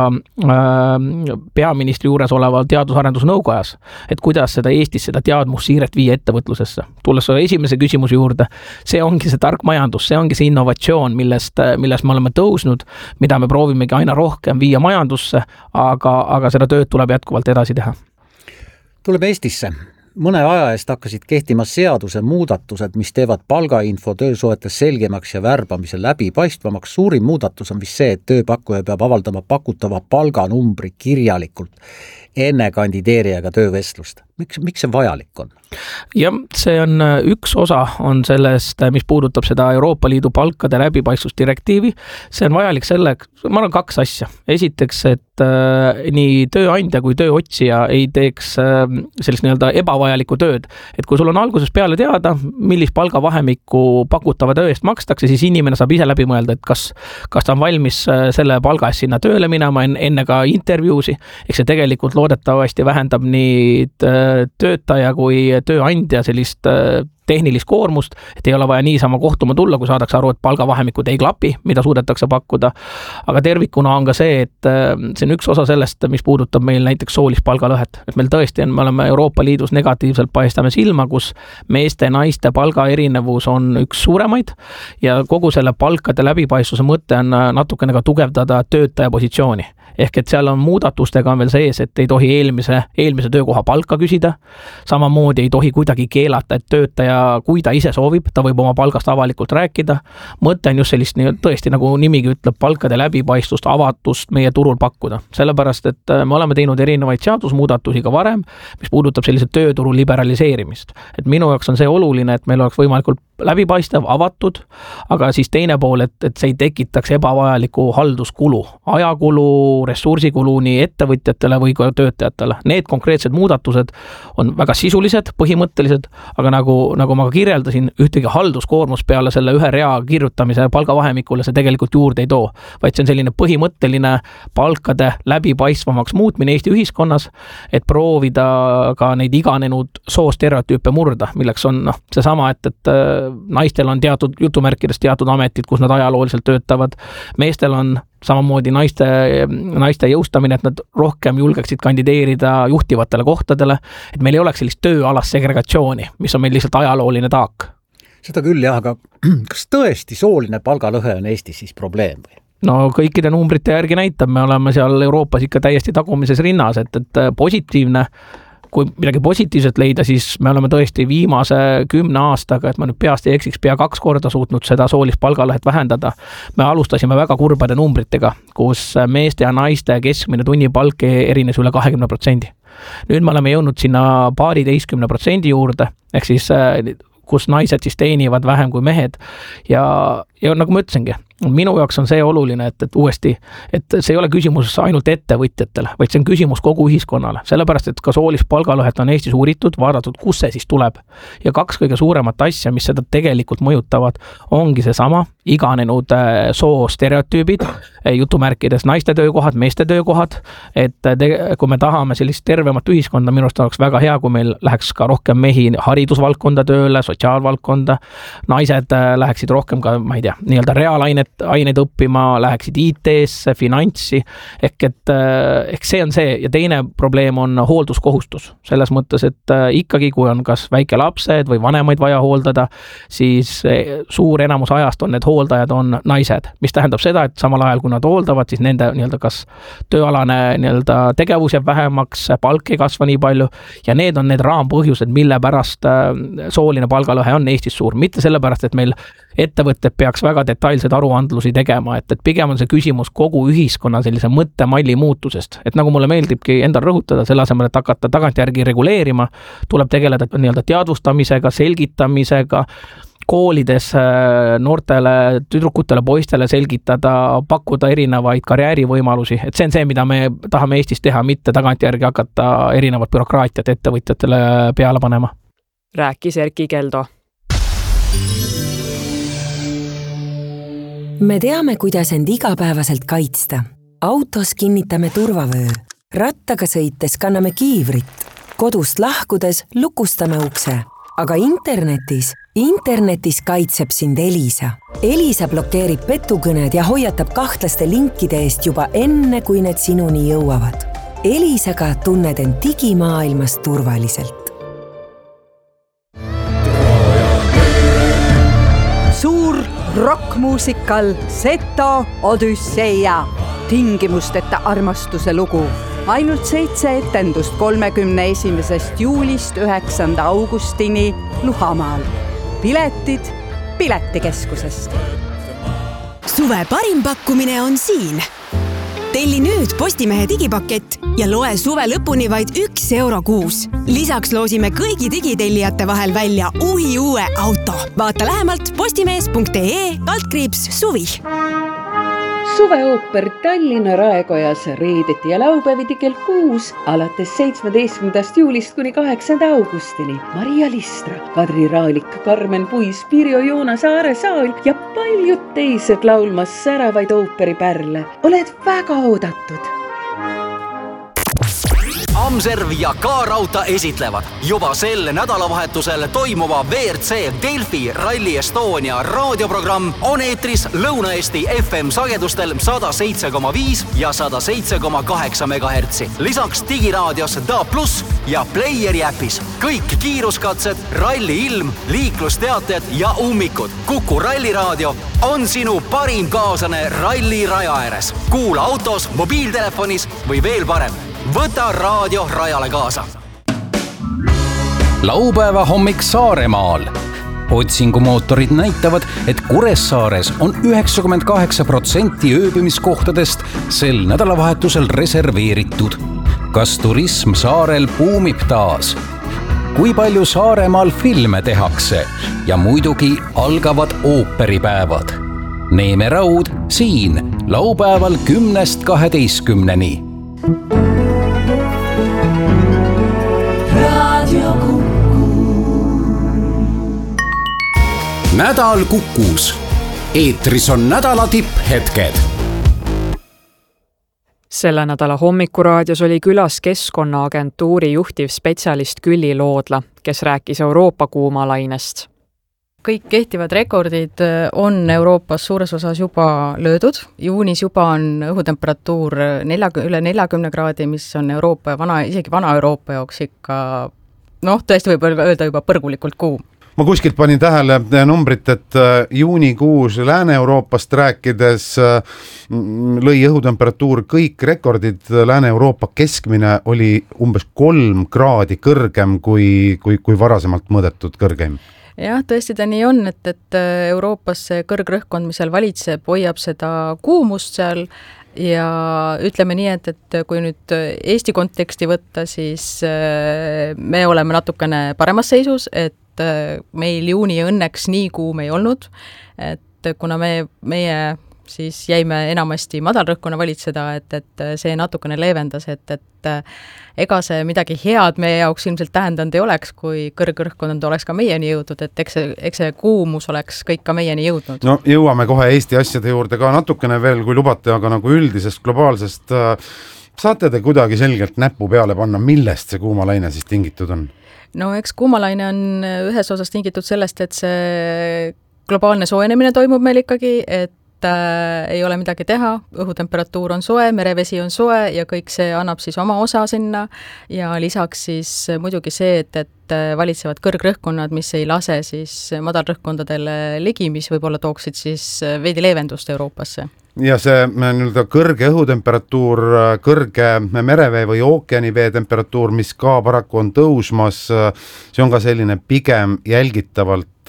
peaministri juures oleval teadus-arendusnõukojas, et kuidas seda Eestis seda teadmussiiret viia ettevõtlusesse. Tulles esimese küsimuse juurde, see ongi see tark majandus, see ongi see innovatsioon, millest, millest me oleme tõusnud, mida me proovimegi aina rohkem viia majandusse, aga, aga seda tööd tuleb jätkuvalt edasi teha. Tuleme Eestisse. mõne aja eest hakkasid kehtima seaduse muudatused, mis teevad palgainfo töösuhetes selgemaks ja värbamisel läbipaistvamaks. Suurim muudatus on vist see, et tööpakkuja peab avaldama pakutava palganumbri kirjalikult enne kandideerijaga töövestlust. Miks, miks see vajalik on? Ja see on üks osa on sellest, mis puudutab seda Euroopa Liidu palkade läbipaistvusdirektiivi. See on vajalik selle, ma arvan kaks asja. Esiteks, et äh, nii tööandja kui tööotsija ei teeks äh, sellist nii-öelda ebavajalikku tööd. Et kui sul on alguses peale teada, millist palgavahemikku pakutava töö eest makstakse, siis inimene saab ise läbi mõelda, et kas, kas ta on valmis selle palga eest sinna tööle minema enne ka intervjuusi. Eks see tegelikult loodetavasti vähendab nii töötaja kui tööandja sellist tehnilist koormust, et ei ole vaja niisama kohtuma tulla, kui saadakse aru, et palgavahemikud ei klapi, mida suudetakse pakkuda. Aga tervikuna on ka see, et see on üks osa sellest, mis puudutab meil näiteks soolist palgalõhet. Et meil tõesti on, me oleme Euroopa Liidus negatiivselt paistame silma, kus meeste ja naiste palga erinevus on üks suuremaid ja kogu selle palkade läbipaistvuse mõte on natukene ka tugevdada töötaja positsiooni. Ehk et seal on muudatustega on veel sees, et ei tohi eelmise, eelmise töökoha palka küsida. Samamoodi ei tohi kuidagi keelata, et töötaja, kui ta ise soovib, ta võib oma palgast avalikult rääkida. Mõte on just sellist tõesti, nagu nimigi ütleb, palkade läbipaistvust, avatust meie turul pakkuda. Sellepärast, et me oleme teinud erinevaid seadusmuudatusi ka varem, mis puudutab sellise tööturu liberaliseerimist. Et minu jaoks on see oluline, et meil oleks võimalikult läbipaistev, avatud, aga siis teine pool, et, et see ei tekitaks ebavajaliku halduskulu, ajakulu, ressursikulu nii ettevõtjatele või ka töötajatele. Need konkreetsed muudatused on väga sisulised, põhimõttelised, aga nagu, nagu ma ka kirjeldasin, ühtegi halduskoormus peale selle ühe rea kirjutamise palgavahemikule see tegelikult juurde ei too, vaid see on selline põhimõtteline palkade läbipaistvamaks muutmine Eesti ühiskonnas, et proovida ka neid iganenud soostereotüüpe murda, milleks on no, seesama, et, et naistel on teatud jutumärkides teatud ametid, kus nad ajalooliselt töötavad. Meestel on samamoodi naiste, naiste jõustamine, et nad rohkem julgeksid kandideerida juhtivatele kohtadele, et meil ei oleks sellist tööalast segregatsiooni, mis on meil lihtsalt ajalooline taak. Seda küll jah, aga kas tõesti sooline palgalõhe on Eestis siis probleem või? No kõikide numbrite järgi näitab, me oleme seal Euroopas ikka täiesti tagumises rinnas, et, et positiivne kui midagi positiivset leida, siis me oleme tõesti viimase kümne aastaga, et ma nüüd peast ei eksiks, pea kaks korda suutnud seda soolist palgalõhet vähendada. Me alustasime väga kurbade numbritega, kus meeste ja naiste keskmine tunnipalk erines üle kahekümne protsendi. Nüüd me oleme jõudnud sinna paariteistkümne protsendi juurde, ehk siis kus naised siis teenivad vähem kui mehed ja, ja nagu ma ütlesingi, minu jaoks on see oluline, et, et uuesti, et see ei ole küsimus ainult ettevõtjatele, vaid see on küsimus kogu ühiskonnale, sellepärast, et ka soolist palgalõhet on Eestis uuritud, vaadatud, kus see siis tuleb. Ja kaks kõige suuremat asja, mis seda tegelikult mõjutavad, ongi see sama, iganenud soo stereotüübid, jutumärkides naiste töökohad, meeste töökohad, et te, kui me tahame sellist tervemat ühiskonda, minu arust oleks väga hea, kui meil läheks ka rohkem mehi haridusvaldkonda tööle, sotsiaalvaldkonda, naised läheksid rohkem ka, ma ei tea, nii-öelda reaalainet aineid õppima, läheksid I T-sse, finantsi, ehk et ehk see on see ja teine probleem on hoolduskohustus. Selles mõttes, et ikkagi kui on kas väike lapsed või vanemaid vaja hooldada, siis suur enamus ajast on need hooldajad on naised, mis tähendab seda, et samal ajal kui nad hooldavad, siis nende nii-öelda kas tööalane nii-öelda tegevus jääb vähemaks, palk ei kasva nii palju ja need on need raampõhjused, mille pärast sooline palgalõhe on Eestis suur. Mitte sellepärast, et meil ettevõtted peaks väga detailsed aruandlusi tegema, et, et pigem on see küsimus kogu ühiskonna sellise mõttemalli muutusest. Et nagu mulle meeldibki endal rõhutada, selle asemel, et hakata tagantjärgi reguleerima, tuleb tegeleda nii-öelda teadvustamisega, selgitamisega, koolides noortele, tüdrukutele, poistele selgitada, pakkuda erinevaid karjäärivõimalusi. Et see on see, mida me tahame Eestis teha, mitte tagantjärgi hakata erinevat bürokraatiat ettevõtjatele peale panema. Rääkis Erki Keldo. Me teame, kuidas end igapäevaselt kaitsta. Autos kinnitame turvavöö. Rattaga sõites kanname kiivrit. Kodust lahkudes lukustame ukse. Aga internetis, internetis kaitseb sind Elisa. Elisa blokeerib petukõned ja hoiatab kahtlaste linkide eest juba enne, kui need sinuni jõuavad. Elisaga tunned end digimaailmas turvaliselt. Suur rockmuusikal Seto Odüsseia, tingimusteta armastuse lugu. ainult seitse etendust kolmekümne esimesest juulist üheksanda augustini Luhamaal. Piletid Piletikeskusest. Suve parim pakkumine on siin. Telli nüüd Postimehe digipakett ja loe suve lõpuni vaid üks euro kuus. Lisaks loosime kõigi digitellijate vahel välja uhi uue auto. Vaata lähemalt postimees punkt ee altkriips suvi. Suveooper Tallinna Raekojas reedeti ja laupäeviti kell kuus alates seitsmeteistkümnendast juulist kuni kaheksanda augustini. Maria Listra, Kadri Raalik, Karmen Puis, Pirjo Joona Saare Saal ja paljud teised laulmas säravaid ooperipärle. Oled väga oodatud. Amserv ja K-Rauta esitlevad juba sel nädalavahetusel toimuva V R C Delfi Rally Estonia raadioprogramm on eetris Lõuna-Eesti F M sagedustel sada seitse koma viis ja sada seitse koma kaheksa megahertsi. Lisaks digiraadios D A plus ja Playeri äpis. Kõik kiiruskatsed, ralli ilm, liiklusteated ja ummikud. Kuku Ralliraadio on sinu parim kaaslane ralli raja ääres. Kuula autos, mobiiltelefonis või veel parem. Võta raadio rajale kaasa. Laupäeva hommik Saaremaal. Otsingumootorid näitavad, et Kuressaares on üheksakümmend kaheksa protsenti ööbimiskohtadest sel nädalavahetusel reserveeritud. Kas turism saarel buumib taas? Kui palju Saaremaal filme tehakse? Ja muidugi algavad ooperipäevad. Neeme Raud siin laupäeval kümnest kaheteistkümneni. Nädal Kukus. Eetris on nädala tipphetked. Selle nädala hommikuraadios oli külas Keskkonnaagentuuri juhtiv spetsialist Külli Loodla, kes rääkis Euroopa kuumalainest. Kõik kehtivad rekordid on Euroopas suures osas juba löödud. Juunis juba on õhutemperatuur üle neljakümne kraadi, mis on Euroopa ja vana, isegi vana Euroopa jaoks ikka, noh, tõesti võib öelda juba põrgulikult kuum. Ma kuskilt panin tähele numbrit, et juunikuus Lääne-Euroopast rääkides lõi õhutemperatuur kõik rekordid. Lääne-Euroopa keskmine oli umbes kolm kraadi kõrgem kui, kui, kui varasemalt mõõdetud kõrgem. Jah, tõesti ta nii on, et, et Euroopas see kõrgrõhkkond, mis seal valitseb, hoiab seda kuumust seal ja ütleme nii, et, et kui nüüd Eesti konteksti võtta, siis me oleme natukene paremas seisus, et meil juuni õnneks nii kuum ei olnud, et kuna me, meie siis jäime enamasti madalrõhkkonna valitseda, et, et see natukene leevendas, et, et ega see midagi head meie jaoks ilmselt tähendanud ei oleks, kui kõrgrõhkkond oleks ka meieni jõudnud, et eks see, eks see kuumus oleks kõik ka meieni jõudnud. No jõuame kohe Eesti asjade juurde ka natukene veel, kui lubate, aga nagu üldisest globaalsest saate te kuidagi selgelt näpu peale panna, millest see kuumalaine siis tingitud on? No eks kuumalaine on ühes osas tingitud sellest, et see globaalne soojenemine toimub meil ikkagi, et äh, ei ole midagi teha, õhutemperatuur on soe, merevesi on soe ja kõik see annab siis oma osa sinna ja lisaks siis muidugi see, et, et valitsevad kõrgrõhkkonnad, mis ei lase siis madalrõhkkondadele ligi, mis võib-olla tooksid siis veidi leevendust Euroopasse. Ja see nii-öelda kõrge õhutemperatuur, kõrge merevee või ookeanivee temperatuur, mis ka paraku on tõusmas, see on ka selline pigem jälgitavalt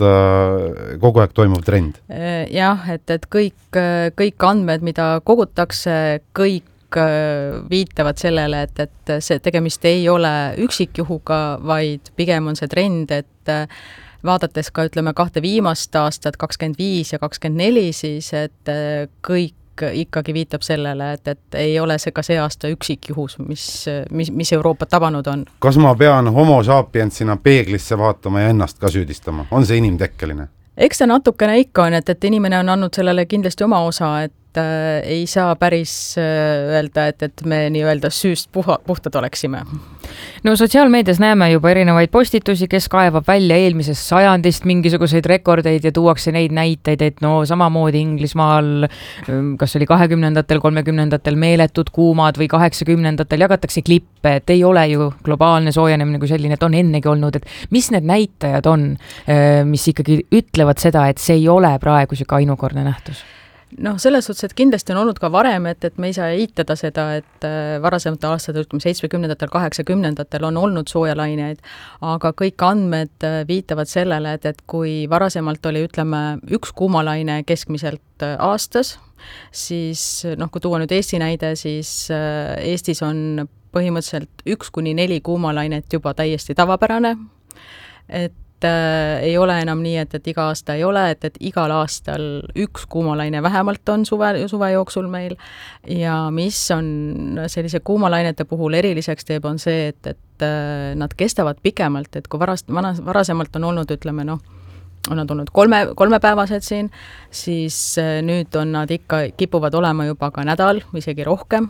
kogu aeg toimuv trend. Jah, et, et kõik, kõik andmed, mida kogutakse, kõik viitavad sellele, et, et see tegemist ei ole üksikjuhuga, vaid pigem on see trend, et vaadates ka ütleme kahte viimast aastat, kakskümmend viis ja kakskümmend neli, siis et kõik ikkagi viitab sellele, et, et ei ole see ka see aasta üksikjuhus, mis, mis, mis Euroopat tabanud on. Kas ma pean homo sapiensina peeglisse vaatama ja ennast ka süüdistama? On see inimtekkeline? Eks see natukene ikka on, et, et inimene on andnud sellele kindlasti oma osa, et äh, ei saa päris äh, öelda, et, et me nii-öelda süüst puha, puhtad oleksime. No sotsiaalmeedias näeme juba erinevaid postitusi, kes kaevab välja eelmisest sajandist mingisuguseid rekordeid ja tuuakse neid näiteid, et no samamoodi Inglismaal, kas oli kahekümnendatel, kolmekümnendatel meeletud kuumad või kaheksakümnendatel jagatakse klippe, et ei ole ju globaalne soojenemine kui selline, et on ennegi olnud, et mis need näitajad on, mis ikkagi ütlevad seda, et see ei ole praegu siuke ainukordne nähtus? noh, selles suhtes, et kindlasti on olnud ka varem, et, et me ei saa eitada seda, et varasematel aastatel, ütleme seitsmekümnendatel, kaheksakümnendatel on olnud soojalaineid, aga kõik andmed viitavad sellele, et, et kui varasemalt oli, ütleme, üks kuumalaine keskmiselt aastas, siis noh, kui tuua nüüd Eesti näide, siis Eestis on põhimõtteliselt üks kuni neli kuumalainet juba täiesti tavapärane, et et äh, ei ole enam nii, et, et iga aasta ei ole, et, et igal aastal üks kuumalaine vähemalt on suve, suve jooksul meil ja mis on sellise kuumalainete puhul eriliseks teeb, on see, et, et äh, nad kestavad pikemalt, et kui varast, varasemalt on olnud, ütleme noh, on nad olnud kolme, kolmepäevased siin, siis äh, nüüd on nad ikka, kipuvad olema juba ka nädal, isegi rohkem,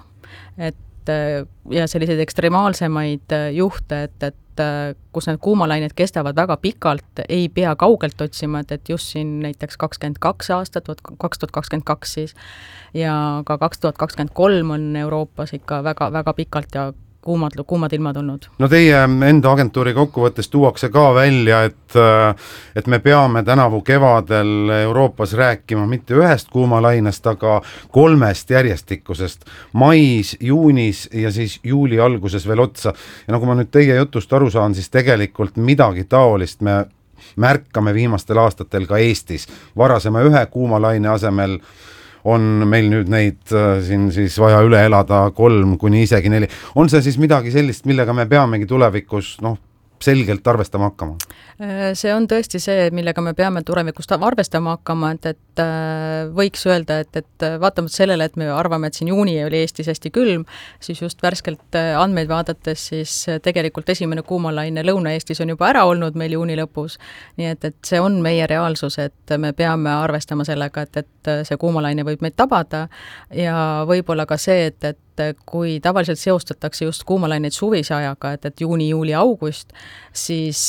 et äh, ja selliseid ekstremaalsemaid äh, juhte, et, et kus need kuumalained kestavad väga pikalt, ei pea kaugelt otsima, et, et just siin näiteks kakskümmend kaks aastat, kaks tuhat kakskümmend kaks siis, ja ka kaks tuhat kakskümmend kolm on Euroopas ikka väga, väga pikalt ja kuumad, kuumad ilmad olnud. No teie enda agentuuri kokkuvõttes tuuakse ka välja, et, et me peame tänavu kevadel Euroopas rääkima mitte ühest kuumalainest, aga kolmest järjestikusest. Mais, juunis ja siis juuli alguses veel otsa. Ja nagu ma nüüd teie jutust aru saan, siis tegelikult midagi taolist me märkame viimastel aastatel ka Eestis. Varasema ühe kuumalaine asemel on meil nüüd neid äh, siin siis vaja üle elada kolm kuni isegi neli. On see siis midagi sellist, millega me peamegi tulevikus noh, selgelt arvestama hakkama? See on tõesti see, millega me peame tulevikust arvestama hakkama, et, et võiks öelda, et, et vaatamata sellele, et me arvame, et siin juuni oli Eestis hästi külm, siis just värskelt andmeid vaadates, siis tegelikult esimene kuumalaine Lõuna-Eestis on juba ära olnud meil juuni lõpus. Nii et, et see on meie reaalsus, et me peame arvestama sellega, et, et see kuumalaine võib meid tabada ja võib-olla ka see, et, et kui tavaliselt seostatakse just kuumalaineid suvise ajaga, et, et juuni, juuli, august, siis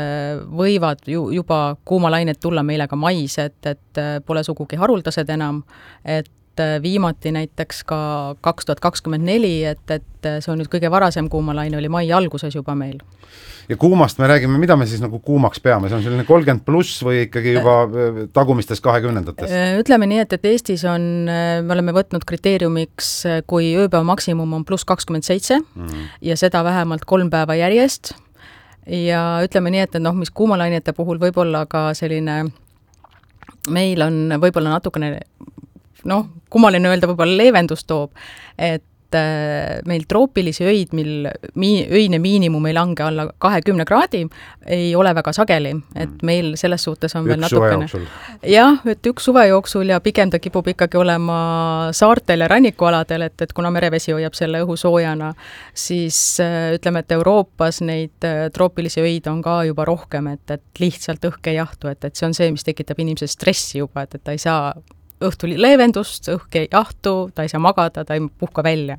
võivad ju, juba kuumalained tulla meile ka mais, et, et pole sugugi haruldased enam, et viimati näiteks ka kaks tuhat kakskümmend neli, et, et see on nüüd kõige varasem kuumalaine, oli mai alguses juba meil. Ja kuumast me räägime, mida me siis nagu kuumaks peame, see on selline kolmkümmend pluss või ikkagi juba tagumistes kahekümnendates? Ütleme nii, et, et Eestis on, me oleme võtnud kriteeriumiks, kui ööpäeva maksimum on pluss kakskümmend seitse mm. ja seda vähemalt kolm päeva järjest ja ütleme nii, et noh, mis kuumalainete puhul võib-olla ka selline, meil on võib-olla natukene noh, kummaline öelda, võib-olla leevendus toob, et meil troopilisi öid, mil mi- öine miinimum ei lange alla kahekümne kraadi, ei ole väga sageli, et meil selles suhtes on üks veel natukene. Suve jah, et üks suve jooksul ja pigem ta kipub ikkagi olema saartel ja rannikualadel, et, et kuna merevesi hoiab selle õhu soojana, siis ütleme, et Euroopas neid troopilisi öid on ka juba rohkem, et, et lihtsalt õhk ei jahtu, et, et see on see, mis tekitab inimese stressi juba, et, et ta ei saa õhtul leevendust, õhk ei jahtu, ta ei saa magada, ta ei puhka välja.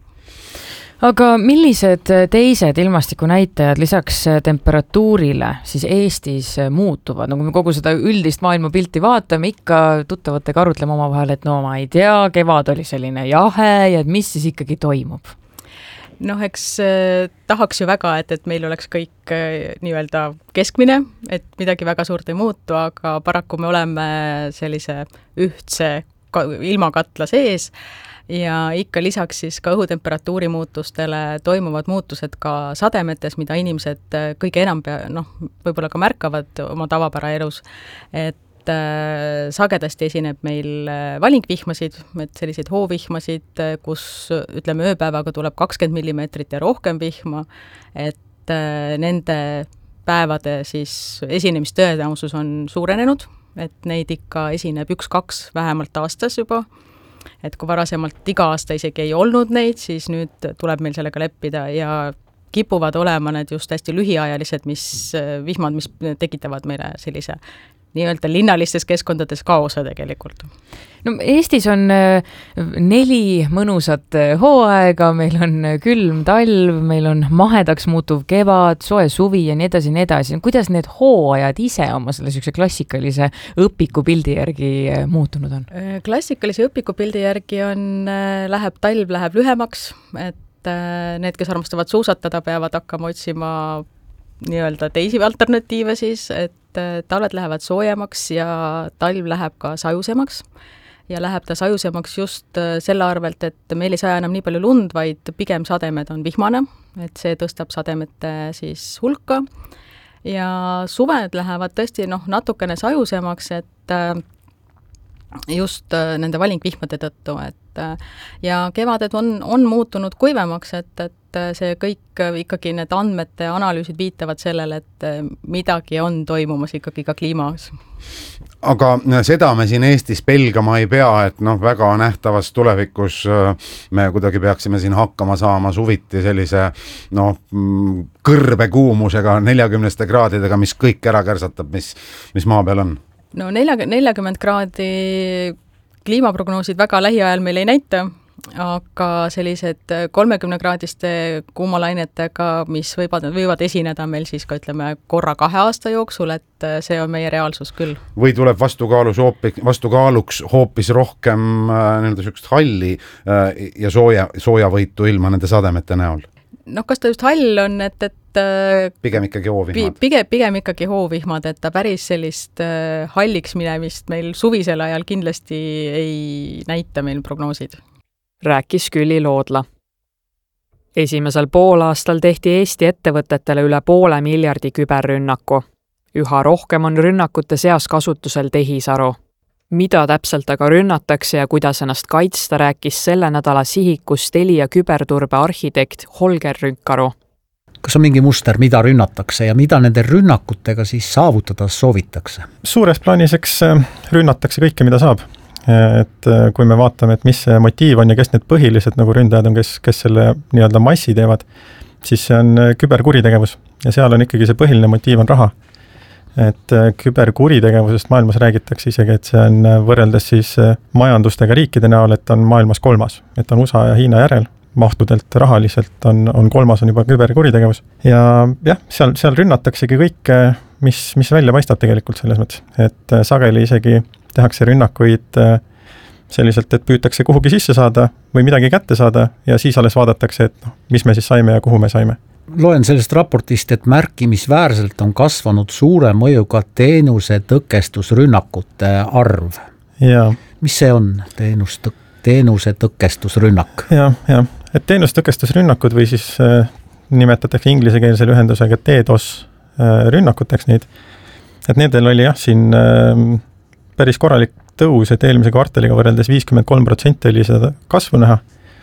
Aga millised teised ilmastikunäitajad lisaks temperatuurile siis Eestis muutuvad? No kui me kogu seda üldist maailmapilti vaatame, ikka tuttavatega arutleme omavahel, et no ma ei tea, kevad oli selline jahe ja et mis siis ikkagi toimub? Noh, eks eh, tahaks ju väga, et, et meil oleks kõik eh, nii-öelda keskmine, et midagi väga suurt ei muutu, aga paraku me oleme sellise ühtse ilmakatla sees ja ikka lisaks siis ka õhutemperatuuri muutustele toimuvad muutused ka sademetes, mida inimesed kõige enam pea, noh, võib-olla ka märkavad oma tavapärase elus, et äh, sagedasti esineb meil valingvihmasid, et selliseid hoovihmasid, kus ütleme ööpäevaga tuleb kakskümmend millimeetrit ja rohkem vihma, et äh, nende päevade siis esinemistõenäosus on suurenenud, et neid ikka esineb üks-kaks vähemalt aastas juba, et kui varasemalt iga aasta isegi ei olnud neid, siis nüüd tuleb meil sellega leppida ja kipuvad olema need just hästi lühiajalised, mis vihmad, mis tekitavad meile sellise nii-öelda linnalistes keskkondades kaose tegelikult. No Eestis on neli mõnusat hooaega, meil on külm talv, meil on mahedaks muutuv kevad, soe suvi ja nii edasi, nii edasi. Kuidas need hooajad ise oma selle sükse klassikalise õpikupildi järgi muutunud on? Klassikalise õpikupildi järgi on, läheb talv, läheb lühemaks, et need, kes armastavad suusatada, peavad hakkama otsima nii-öelda teisi alternatiive siis, et talved lähevad soojemaks ja talv läheb ka sajusemaks, ja läheb ta sajusemaks just selle arvelt, et meil ei saja enam nii palju lund, vaid pigem sademed on vihmane, et see tõstab sademete siis hulka ja suved lähevad tõesti noh, natukene sajusemaks, et just nende valingvihmade tõttu, et ja kevaded on, on muutunud kuivemaks, et, et see kõik ikkagi need andmete analüüsid viitavad sellele, et midagi on toimumas ikkagi ka kliimas. Aga seda me siin Eestis pelgama ei pea, et noh, väga nähtavas tulevikus me kuidagi peaksime siin hakkama saama suviti sellise noh, kõrbe kuumusega, neljakümneste kraadidega, mis kõik ära kärsatab, mis, mis maa peal on. No neljakümmend kraadi kliimaprognoosid väga lähiajal meil ei näita, aga sellised kolmekümne kraadiste kuumalainetega, mis võivad, võivad esineda meil siis ka ütleme korra kahe aasta jooksul, et see on meie reaalsus küll. Või tuleb vastukaalus hoopis, vastukaaluks hoopis rohkem äh, sükst halli äh, ja sooja, soojavõitu ilma nende sademete näol? Noh, kas ta just hall on, et, et pigem ikkagi hoovihmad? Pigem, pigem ikkagi hoovihmad, et ta päris sellist äh, halliks minemist meil suvisel ajal kindlasti ei näita meil prognoosid. Rääkis Külli Loodla. Esimesel poolaastal tehti Eesti ettevõtetele üle poole miljardi küberrünnaku. Üha rohkem on rünnakute seas kasutusel tehisaru. Mida täpselt aga rünnatakse ja kuidas ennast kaitsta, rääkis selle nädala sihikus Telia küberturbe arhitekt Holger Rünkaru. Kas on mingi muster, mida rünnatakse ja mida nende rünnakutega siis saavutada soovitakse? Suures plaaniseks rünnatakse kõike, mida saab. Et kui me vaatame, et mis see motiiv on ja kes need põhilised nagu ründajad on, kes, kes selle nii-öelda massi teevad, siis see on küberkuritegevus ja seal on ikkagi see põhiline motiiv on raha. Et küberkuritegevusest maailmas räägitakse isegi, et see on võrreldes siis majandustega riikide näol, et on maailmas kolmas, et on U S A ja Hiina järel, mahtudelt rahaliselt on, on kolmas on juba küberkuritegevus. Ja jah, seal, seal rünnataksegi kõik, mis, mis välja paistab tegelikult selles mõttes, et sageli isegi tehakse rünnakuid selliselt, et püütakse kuhugi sisse saada või midagi kätte saada ja siis alles vaadatakse, et noh, mis me siis saime ja kuhu me saime. Loen sellest raportist, et märkimisväärselt on kasvanud suure mõjuga teenuse tõkestusrünnakute arv. Ja. Mis see on, teenus, teenuse tõkestusrünnak? Jah, jah, et teenuse tõkestusrünnakud või siis äh, nimetatakse inglisekeelse lühendusega DDoS äh, rünnakuteks neid, et nendel oli jah, siin äh, päris korralik tõus, et eelmise kvartaliga võrreldes viiskümmend kolm protsenti oli seda kasvu näha.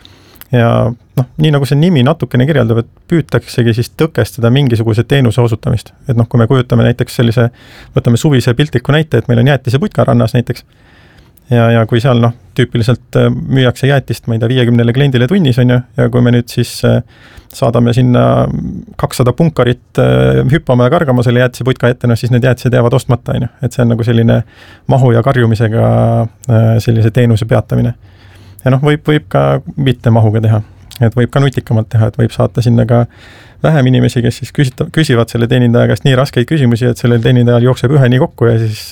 Ja noh, nii nagu see nimi natukene kirjeldab, et püütaksegi siis tõkestada mingisuguse teenuse osutamist. Et noh, kui me kujutame näiteks sellise, võtame suvise piltliku näite, et meil on jäätise putka rannas näiteks. Ja, ja kui seal noh, tüüpiliselt müüakse jäätist, ma ei tea, viiekümnele kliendile tunnis on ju, ja kui me nüüd siis saadame sinna kakssada punkarit hüppama ja kargama selle jäätise putka ette, no siis need jäätised jäävad ostmata on ju, et see on nagu selline mahu ja karjumisega sellise teenuse peatamine. Ja noh, võib, võib ka mitte mahuga teha, et võib ka nutikamalt teha, et võib saata sinna ka vähem inimesi, kes siis küsita, küsivad selle teenindaja käest nii raskeid küsimusi, et sellel teenindajal jookseb ühe nii kokku ja siis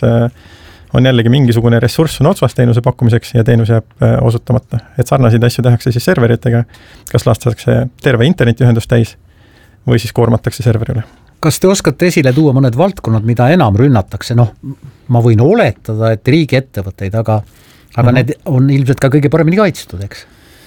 on jällegi mingisugune ressurss on otsvast teenuse pakkumiseks ja teenus jääb osutamata. Et sarnaseid asju tehakse siis serveritega, kas lastakse terve internetiühendus täis või siis koormatakse serverile. Kas te oskate esile tuua mõned valdkonnad, mida enam rünnatakse? Noh, ma võin oletada, et riigi ettevõtteid, aga, aga mm-hmm. need on ilmselt ka kõige paremini kaitstud, eks?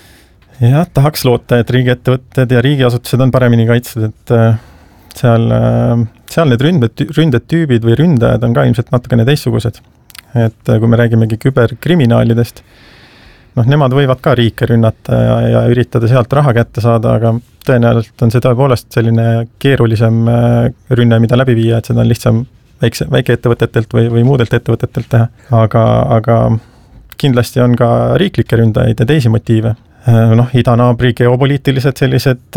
Jah, tahaks loota, et riigi ettevõtted ja riigiasutused on paremini kaitstud, et seal, seal need ründed, ründetüübid või ründajad on ka ilmselt natukene teistsugused. Et kui me räägimegi küberkriminaalidest, noh, nemad võivad ka riike rünnata ja, ja üritada sealt raha kätte saada, aga tõenäoliselt on see tõepoolest selline keerulisem rünne, mida läbi viia, et seda on lihtsam väikse, väikeettevõtetelt või, või muudelt ettevõtetelt teha. Aga, aga kindlasti on ka riiklikke ründajaid ja teisi motiive. Noh, idanaabri geopoliitilised sellised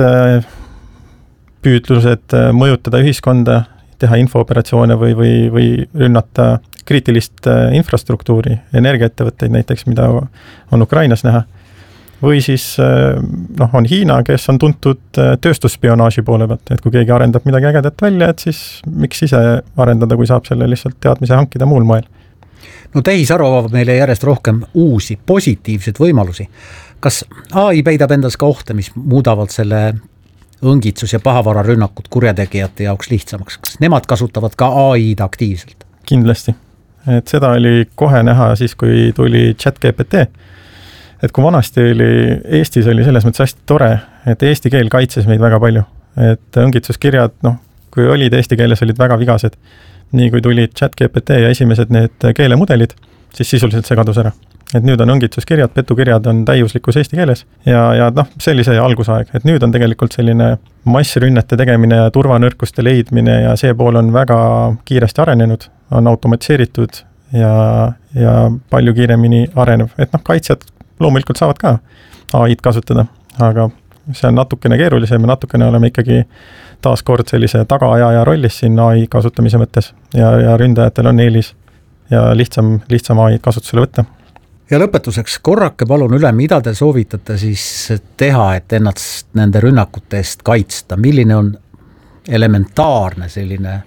püüdlused mõjutada ühiskonda, teha infooperatsioone või, või, või rünnata kriitilist infrastruktuuri, energiaettevõtteid näiteks, mida on Ukrainas näha. Või siis noh, on Hiina, kes on tuntud tööstusspionaaži poole pealt, et kui keegi arendab midagi ägedat välja, et siis miks ise arendada, kui saab selle lihtsalt teadmise hankida muul moel. No tehisaru avab meile järjest rohkem uusi positiivseid võimalusi. Kas A I peidab endas ka ohte, mis muudavad selle õngitsus ja pahavararünnakud kurjategijate jaoks lihtsamaks? Kas nemad kasutavad ka A I-d aktiivselt? Kindlasti. et seda oli kohe näha siis, kui tuli chat G P T. Et kui vanasti oli, Eestis oli selles mõttes hästi tore, et eesti keel kaitses meid väga palju. Et õngitsuskirjad, noh, kui olid eesti keeles, olid väga vigased. Nii kui tulid chat G P T ja esimesed need keelemudelid, siis sisuliselt see kadus ära. Et nüüd on õngitsuskirjad, petukirjad on täiuslikus eesti keeles ja, ja noh, see oli see algusaeg, et nüüd on tegelikult selline massrünnete tegemine ja turvanõrkuste leidmine ja see pool on väga kiiresti arenenud, on automatiseeritud ja, ja palju kiiremini arenev, et noh, kaitsjad loomulikult saavad ka A I-d kasutada, aga see on natukene keerulisem ja natukene oleme ikkagi taaskord sellise tagaajaja rollis siin A I kasutamise mõttes ja, ja ründajatel on eelis ja lihtsam, lihtsam A I kasutusele võtta. Ja lõpetuseks korrake palun üle, mida te soovitate siis teha, et ennast nende rünnakute eest kaitsta, milline on elementaarne selline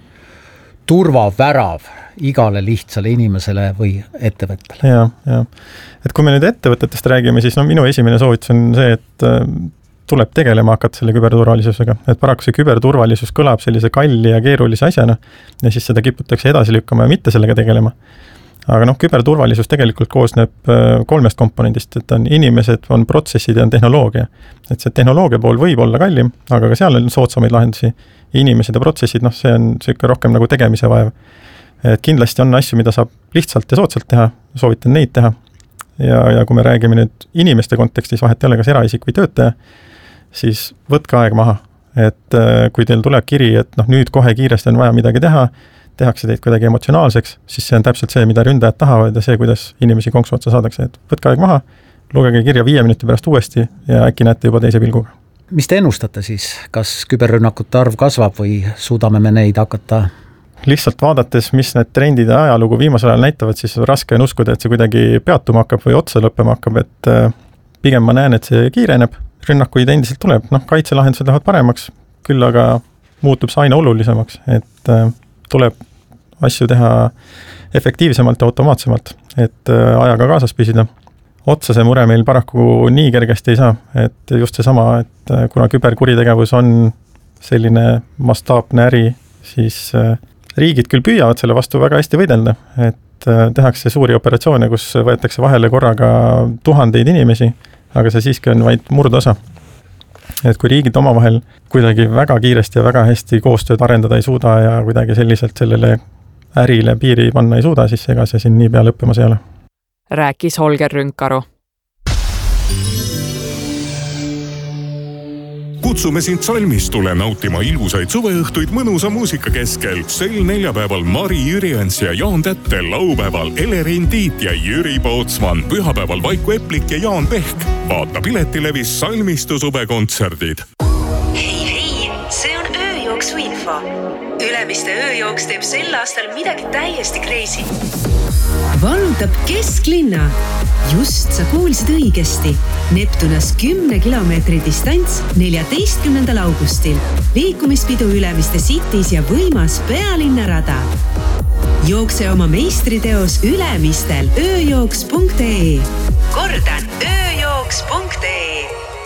turvavärav igale lihtsale inimesele või ettevõttele? Ja, ja. Et kui me nüüd ettevõtetest räägime, siis no minu esimene soovitus on see, et tuleb tegelema hakata selle küberturvalisusega, et paraku see küberturvalisus kõlab sellise kalli ja keerulise asjana ja siis seda kiputakse edasi lükkama ja mitte sellega tegelema. Aga noh, küberturvalisus tegelikult koosneb kolmest komponendist, et on inimesed, on protsessid ja on tehnoloogia. Et see tehnoloogia pool võib olla kallim, aga ka seal on soodsamaid lahendusi. Inimesed ja protsessid, noh, see on selline rohkem nagu tegemise vaev. Et kindlasti on asju, mida saab lihtsalt ja soodsalt teha, soovitan neid teha. Ja, ja kui me räägime nüüd inimeste kontekstis, vahet ei ole kas eraisik või töötaja, siis võtke aeg maha. Et kui teil tuleb kiri, et noh, nüüd kohe kiiresti on vaja midagi teha, tehakse teid kuidagi emotsionaalseks, siis see on täpselt see, mida ründajad tahavad ja see, kuidas inimesi konksu otsa saadakse. Et võtke aeg maha, lugege kirja viie minuti pärast uuesti ja äkki näete juba teise pilguga. Mis te ennustate siis? Kas küberrünnakute arv kasvab või suudame me neid hakata? Lihtsalt vaadates, mis need trendid ja ajalugu viimasel ajal näitavad, siis raske on uskuda, et see kuidagi peatuma hakkab või otsa lõppema hakkab, et pigem ma näen, et see kiireneb, rünnakuid endiselt tuleb, noh, kaitselahendused lähevad paremaks, küll aga muutub see aina olulisemaks, et tuleb asju teha efektiivsemalt ja automaatsemalt, et ajaga kaasas püsida. Otsa see mure meil paraku nii kergesti ei saa, et just see sama, et kuna küberkuritegevus on selline mastaapne äri, siis riigid küll püüavad selle vastu väga hästi võidelda, et tehakse suuri operatsioone, kus võetakse vahele korraga tuhandeid inimesi, aga see siiski on vaid murdosa. Et kui riigid omavahel kuidagi väga kiiresti ja väga hästi koostööd arendada ei suuda ja kuidagi selliselt sellele ärile piiri panna ei suuda, siis ega see siin nii pea lõppemas ei ole. Rääkis Holger Rünkaru. Kutsume sind Salmistule nautima ilusaid suveõhtuid mõnusa muusika keskel. Sel neljapäeval Mari Jüriens ja Jaan Tätte, laupäeval Elerin Tiit ja Jüri Pootsman, pühapäeval Vaiku Eplik ja Jaan Pehk. Vaata Piletilevis Salmistu suvekontserdid. Hei, hei, see on ööjooksu info. Ülemiste ööjooks teeb sel aastal midagi täiesti crazy. Vallutab kesklinna. Just sa kuulsid õigesti. Neptunas kümne kilomeetri distants neljateistkümnendal augustil. Liikumispidu Ülemiste Cities ja võimas pealinnarada. Jookse oma meistriteos Ülemistel ööjooks punkt ee. Kordan, ööjooks punkt ee.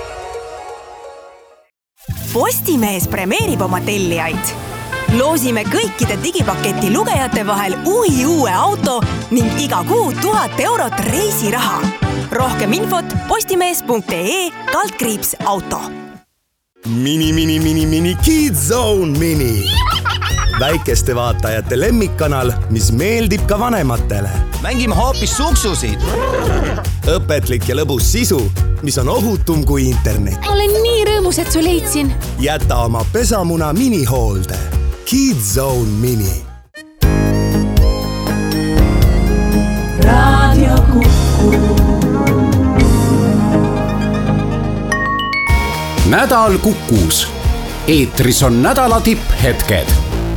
Postimees premeerib oma tellijaid. Loosime kõikide digipaketi lugejate vahel uhi uue auto ning iga kuu tuhat eurot reisiraha. Rohkem infot postimees punkt ee kaldkriips auto. Mini, mini, mini, mini Kids Zone Mini. Väikeste vaatajate lemmikkanal, mis meeldib ka vanematele. Mängime hoopis suksusid. Õpetlik ja lõbus sisu, mis on ohutum kui internet. Olen nii rõõmus, et su leidsin. Jäta oma pesamuna minihoolde. Kids Zone Mini. Radio Kuku. Nädal Kukus. Eetris on nädala tipphetked.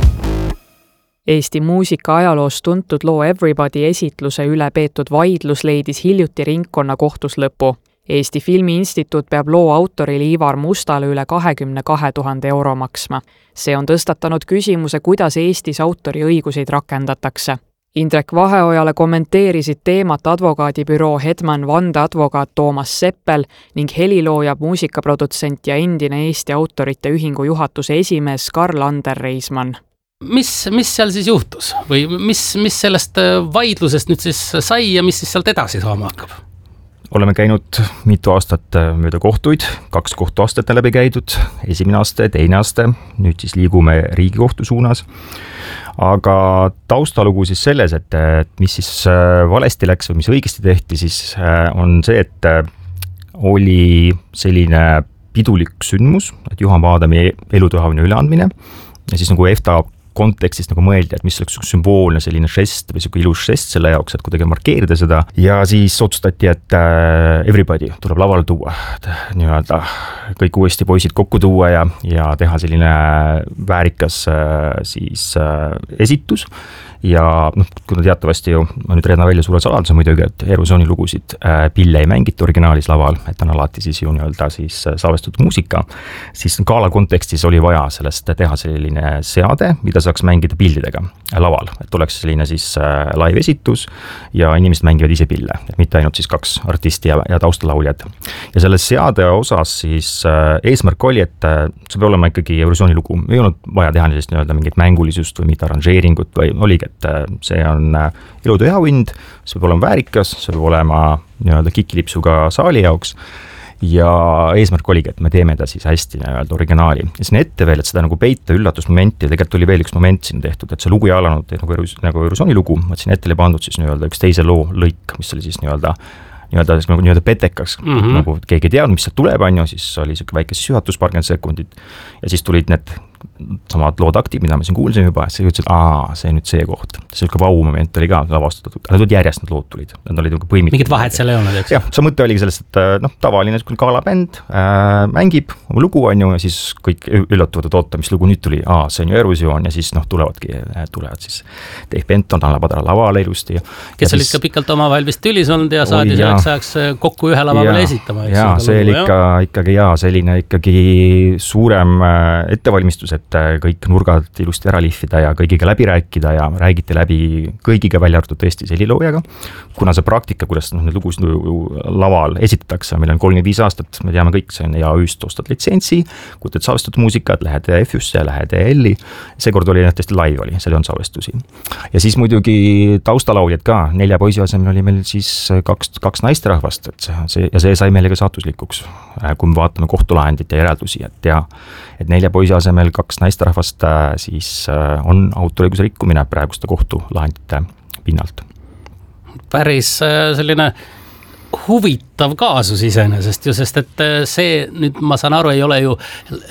Eesti muusika ajaloos tuntud loo Everybody esitluse üle peetud vaidlus leidis hiljuti ringkonna kohtus lõpu. Eesti Filmiinstituut peab loo autorile Ivar Mustale üle kahekümne kahe tuhande euro maksma. See on tõstatanud küsimuse, kuidas Eestis autori õiguseid rakendatakse. Indrek Vaheojale kommenteerisid teemat advokaadibüroo Hedman vandeadvokaat Toomas Seppel ning helilooja, muusikaprodutsent ja endine Eesti autorite ühingu juhatuse esimees Karl Ander Reismann. mis, mis seal siis juhtus või mis, mis sellest vaidlusest nüüd siis sai ja mis siis sealt edasi saama hakkab? Oleme käinud mitu aastat mööda kohtuid, kaks kohtuastet läbi käidud, esimene aste, teine aste, nüüd siis liigume Riigikohtu suunas. Aga taustalugu siis selles, et, et mis siis valesti läks või mis õigesti tehti, siis on see, et oli selline pidulik sündmus, et Juhan Paadami elutööhaune üleandmine ja siis nagu EFTA kontekstis nagu mõeldi, et mis oleks sümboolne selline žest või selline ilus žest selle jaoks, et kuidagi markeerida seda ja siis otsustati, et everybody tuleb lavale tuua, nii-öelda kõik uuesti poisid kokku tuua ja, ja teha selline väärikas siis esitus ja noh, kuna teatavasti ju, ma nüüd reedan välja suure saladuse muidugi, et Eurovisiooni lugusid äh, pille ei mängita originaalis laval, et on alati siis ju nii-öelda siis salvestatud muusika, siis gala kontekstis oli vaja sellest teha selline seade, mida saaks mängida pildidega laval, et oleks selline siis äh, live esitus ja inimesed mängivad ise pille, et mitte ainult siis kaks artisti ja, ja taustalauljad. Ja selle seade osas siis äh, eesmärk oli, et äh, see peab olema ikkagi Eurovisiooni lugu, ei olnud vaja teha sellist nii-öelda mingit mängulisust või mitte arranžeeringut või oligi, et see on elutööauhind, see peab olema väärikas, see peab olema nii-öelda kikilipsuga saali jaoks ja eesmärk oligi, et me teeme ta siis hästi nii-öelda originaali. Ja siin ette veel, et seda nagu peita üllatusmomenti ja tegelikult oli veel üks moment siin tehtud, et see lugu ei alanud nagu, nagu Eurovisiooni lugu, et siin ette oli pandud siis nii-öelda üks teise loo lõik, mis oli siis nii-öelda nii-öelda, nii-öelda petekaks, mm -hmm. nagu keegi ei teadnud, mis sealt tuleb, on ju, siis oli siuke väike sühatus, paarkümmend sekundit ja siis tulid need samad loodaktid, mida me siin kuulsime juba, siis ütlesid, et aa, see nüüd see koht. See oli ka vau moment oli ka lavastatud, nad tulid järjest, need lood tulid, nad olid põimitud. Mingid vahet seal ei olnud, eks? Jah, see mõte oligi sellest, et noh, tavaline galabänd äh, mängib oma lugu, on ju, ja siis kõik üllatuvad, et oota, mis lugu nüüd tuli, aa, see on ju Eurovisioon ja siis noh, tulevadki, tulevad siis Dave Benton, Anna Padra lavale ilusti. Kes olid ka pikalt omavahel vist tülis olnud ja saadi oi, selleks ajaks kokku ühe lava peale esitama. Jaa, see oli ikka, ikkagi jaa, selline ikkagi suurem ettevalmistus, et kõik nurgad ilusti ära lihvida ja kõigiga läbi rääkida ja räägiti läbi kõigiga välja arvatud tõesti seliloojaga. Kuna see praktika, kuidas noh, need lugusid laval esitatakse, meil on kolmkümmend viis aastat, me teame kõik, see on E A Ü-st ostad litsentsi, kutad salvestatud muusikat, lähed F Ü-sse, lähed E L-i, seekord oli tõesti live oli, seal on salvestusi. Ja siis muidugi taustalauljad ka, nelja poisi asemel oli meil siis kaks, kaks naisterahvast, et see, see, ja see sai meile ka saatuslikuks, kui me vaatame kohtulahendit ja järeldusi, et ja et nelja poisi asemel kaks naisterahvast siis on autoriõiguse rikkumine praeguste kohtulahendite pinnalt. Päris selline huvitav kaasus iseenesest ju, sest et see nüüd ma saan aru, ei ole ju,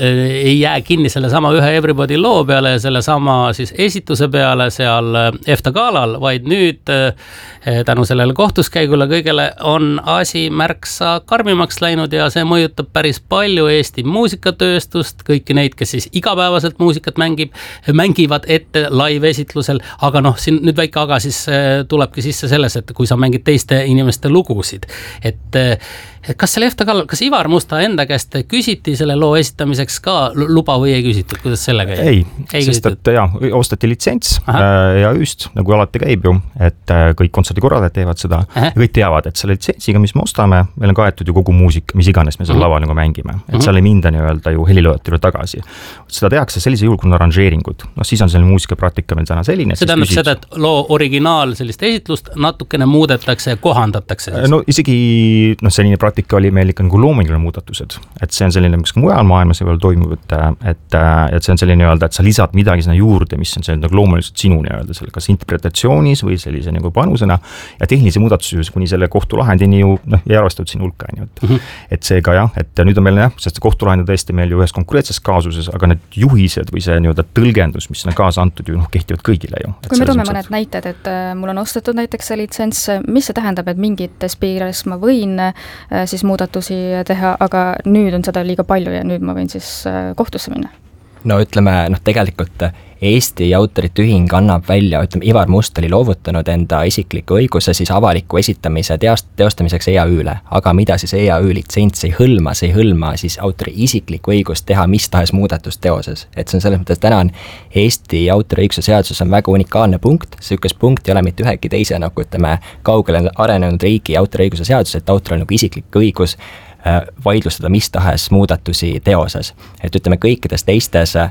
ei jää kinni selle sama ühe Everybody loo peale ja selle sama siis esituse peale seal EFTA galal, vaid nüüd tänu sellele kohtuskäigule kõigele on asi märksa karmimaks läinud ja see mõjutab päris palju Eesti muusikatööstust, kõiki neid, kes siis igapäevaselt muusikat mängib, mängivad ette live esitlusel, aga noh, siin nüüd väike aga siis tulebki sisse selles, et kui sa mängid teiste inimeste lugusid, et kas selle EFTA galal, kas Ivar Musta enda käest küsiti selle loo esitamiseks ka luba või ei küsitud, kuidas sellega ei? Ei, sest et jah, ostati litsents E A Ü-st, nagu alati käib ju, et kõik kontserdikorraldajad teevad seda Aha. ja kõik teavad, et selle litsentsiga, mis me ostame, meil on kaetud ju kogu muusika, mis iganes me seal laval nagu mängime, et seal ei minda nii-öelda ju heliloojatil tagasi. Seda tehakse sellise juhul, kui on arranžeeringud, noh siis on selline muusikapraktika meil täna selline. See tähendab küsid... seda, et loo originaal sellist esitlust natukene muudetakse ja kohandatakse siis. No isegi noh, selline praktika oli meil ikka nagu loominguline muudatused, et see on selline, mis mujal maailmas ei ole toimub, et, et, et see on selline nii-öelda, et sa lisad midagi sinna juurde, mis on selline nagu loomuliselt sinu nii-öelda selle kas interpretatsioonis või sellise nagu panusena ja tehnilise muudatuse kuni selle kohtulahendini ju noh, ei arvestatud siin hulka, et, mm -hmm. et seega jah, et nüüd on meil jah, sest kohtulahend on tõesti meil ju ühes konkreetses kaasuses, aga need juhised või see nii-öelda tõlgendus, mis on kaasa antud ju noh, kehtivad kõigile ju. Kui me toome mõned näited, et mul on ostetud näiteks see litsents, mis see tähendab, et mingites piires ma võin siis muudatusi teha, aga nüüd on seda liiga palju ja nüüd ma võin siis kohtusse minna? No ütleme, noh tegelikult Eesti autorite ühing annab välja, ütleme, Ivar Must oli loovutanud enda isikliku õiguse siis avaliku esitamise teost, teostamiseks E A Ü-le, aga mida siis E A Ü litsents ei hõlma, see ei hõlma siis autori isiklikku õigust teha mis tahes muudatust teoses. Et see on selles mõttes, täna on Eesti autoriõiguse seaduses on väga unikaalne punkt, sihukest punkt ei ole mitte ühegi teise, nagu ütleme, kaugele arenenud riigi autoriõiguse seaduses, et autoril nagu isiklik õigus vaidlustada mis tahes muudatusi teoses. Et ütleme, kõikides teistes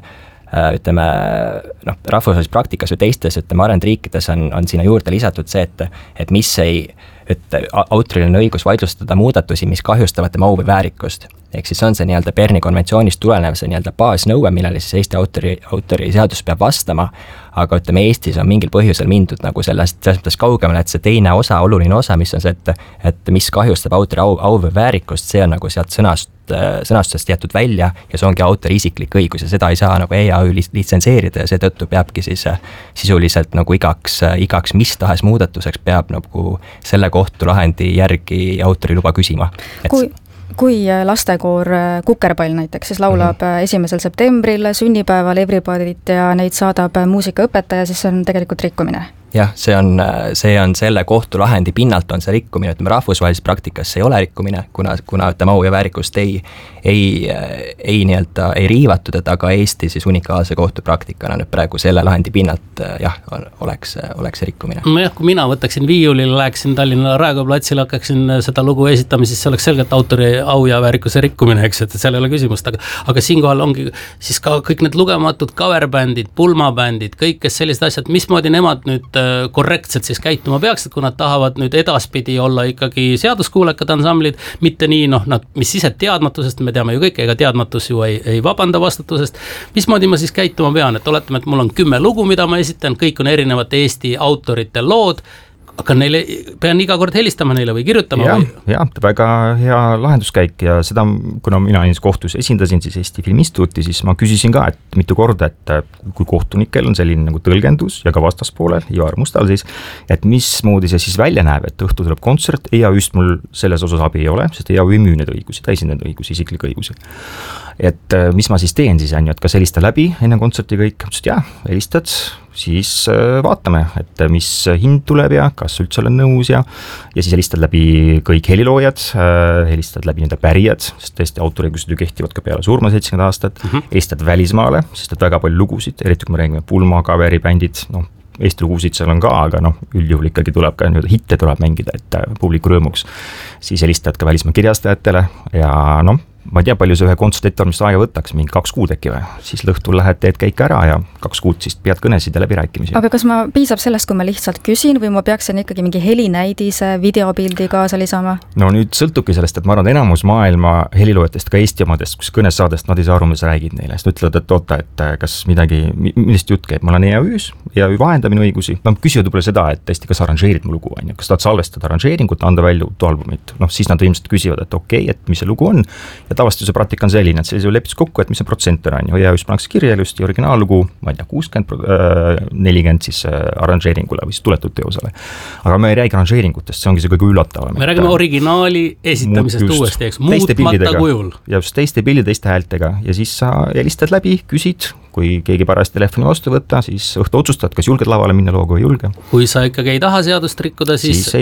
ütleme noh, rahvusvahelises praktikas või teistes, ütleme arenenud riikides on, on sinna juurde lisatud see, et, et mis ei, et autoril on õigus vaidlustada muudatusi, mis kahjustavad tema au või väärikust. Ehk siis on see nii-öelda Berni konventsioonist tulenev see nii-öelda baasnõue, millele siis Eesti autori, autori seadus peab vastama, aga ütleme Eestis on mingil põhjusel mindud nagu sellest, selles mõttes kaugemale, et see teine osa, oluline osa, mis on see, et, et mis kahjustab autori au, au või väärikust, see on nagu sealt sõnast, sõnastusest jätud välja ja see ongi autori isiklik õigus ja seda ei saa nagu E A Ü litsenseerida ja seetõttu peabki siis sisuliselt nagu igaks, igaks mis tahes muudatuseks peab nagu selle kohtulahendi järgi autori luba küsima. Kui kui lastekoor Kukerpall näiteks siis laulab mm-hmm. esimesel septembril sünnipäeval Everybodyt ja neid saadab muusikaõpetaja, siis see on tegelikult rikkumine. Jah, see on, see on selle kohtulahendi pinnalt on see rikkumine, ütleme rahvusvahelises praktikas see ei ole rikkumine, kuna, kuna ütleme au ja väärikust ei, ei, ei, nii-öelda, ei riivatud, et aga Eesti siis unikaalse kohtupraktikana nüüd praegu selle lahendi pinnalt jah, oleks, oleks see rikkumine. No jah, kui mina võtaksin viiulil, läheksin Tallinna Raekoja platsile, hakkaksin seda lugu esitama, siis see oleks selgelt autori au ja väärikuse rikkumine, eks, et seal ei ole küsimust, aga, aga siinkohal ongi siis ka kõik need lugematud coverbändid, pulmabändid, kõik, kes sellised asjad, mismoodi nemad nüüd korrektselt siis käituma peaksid, kui nad tahavad nüüd edaspidi olla ikkagi seaduskuulekad ansamblid, mitte nii, noh, nad, mis ise teadmatusest, me teame ju kõik, ega teadmatus ju ei, ei vabanda vastutusest, mismoodi ma siis käituma pean, et oletame, et mul on kümme lugu, mida ma esitan, kõik on erinevate Eesti autorite lood, aga neile, pean iga kord helistama neile või kirjutama ja, või? Jah, väga hea lahenduskäik ja seda, kuna mina kohtus esindasin siis Eesti Filminstituuti, siis ma küsisin ka, et mitu korda, et kui kohtunikel on selline nagu tõlgendus ja ka vastaspoolel, Ivar Mustal siis, et mismoodi see siis välja näeb, et õhtu tuleb kontsert, E A Ü-st mul selles osas abi ei ole, sest E A Ü ei müü need õigusi, ta esindab neid õigusi, isiklikke õigusi. Et mis ma siis teen siis, on ju, et kas helista läbi enne kontserti kõik, ütlesid jah, helistad, siis vaatame, et mis hind tuleb ja kas üldse olen nõus ja ja siis helistad läbi kõik heliloojad, helistad läbi nende pärijad, sest tõesti autoriõigused ju kehtivad ka peale surma seitsekümmend aastat, mm -hmm. helistad välismaale, sest et väga palju lugusid, eriti kui me räägime pulma, kaveri, bändid, noh, Eesti lugusid seal on ka, aga noh, üldjuhul ikkagi tuleb ka nii-öelda hitte tuleb mängida, et publiku rõõmuks. Siis helistad ka välismaa kirjastajatele ja noh, ma ei tea, palju see ühe kontserti ettevalmist aega võtaks, mingi kaks kuud äkki või, siis lõhtul lähed, teed käike ära ja kaks kuud siis pead kõnesid ja läbirääkimisi. aga kas ma piisab sellest, kui ma lihtsalt küsin või ma peaksin ikkagi mingi helinäidise, videopildi kaasa lisama? No nüüd sõltubki sellest, et ma arvan, enamus maailma heliloojatest, ka Eesti omadest, kus kõnes saadest nad ei saa aru, mis räägid neile, sest ütlevad, et oota, et kas midagi, millest jutt käib, ma olen E A Ü-s, E A Ü vahendab minu õigusi, nad küsivad võib-olla seda, et tõesti, kas arranžeerid mu lugu, on ju, kas tahad salvestada arranžeeringut, anda välja uut albumit, noh siis nad ilmselt küsivad, et okei okay,, et mis see lugu on ja tavaliselt see praktika on selline, et sellisel lepis kokku, et mis see protsenter on ju, E A Ü-s pannakse kirja ilusti originaallugu, ma ei tea, kuuskümmend, nelikümmend siis arranžeeringule või siis tuletud teosele. Aga me ei räägi arranžeeringutest, see ongi see kõige üllatavam. Me räägime originaali esitamisest just, uuesti, eks, muutmata kujul. Ja just teiste pildi, teiste häältega ja siis sa helistad läbi, küsid, kui keegi parajasti telefoni vastu võtta, siis õhtu otsustad, kas julged lavale minna looga või julge. Kui sa ikkagi ei taha seadust rikkuda, siis, siis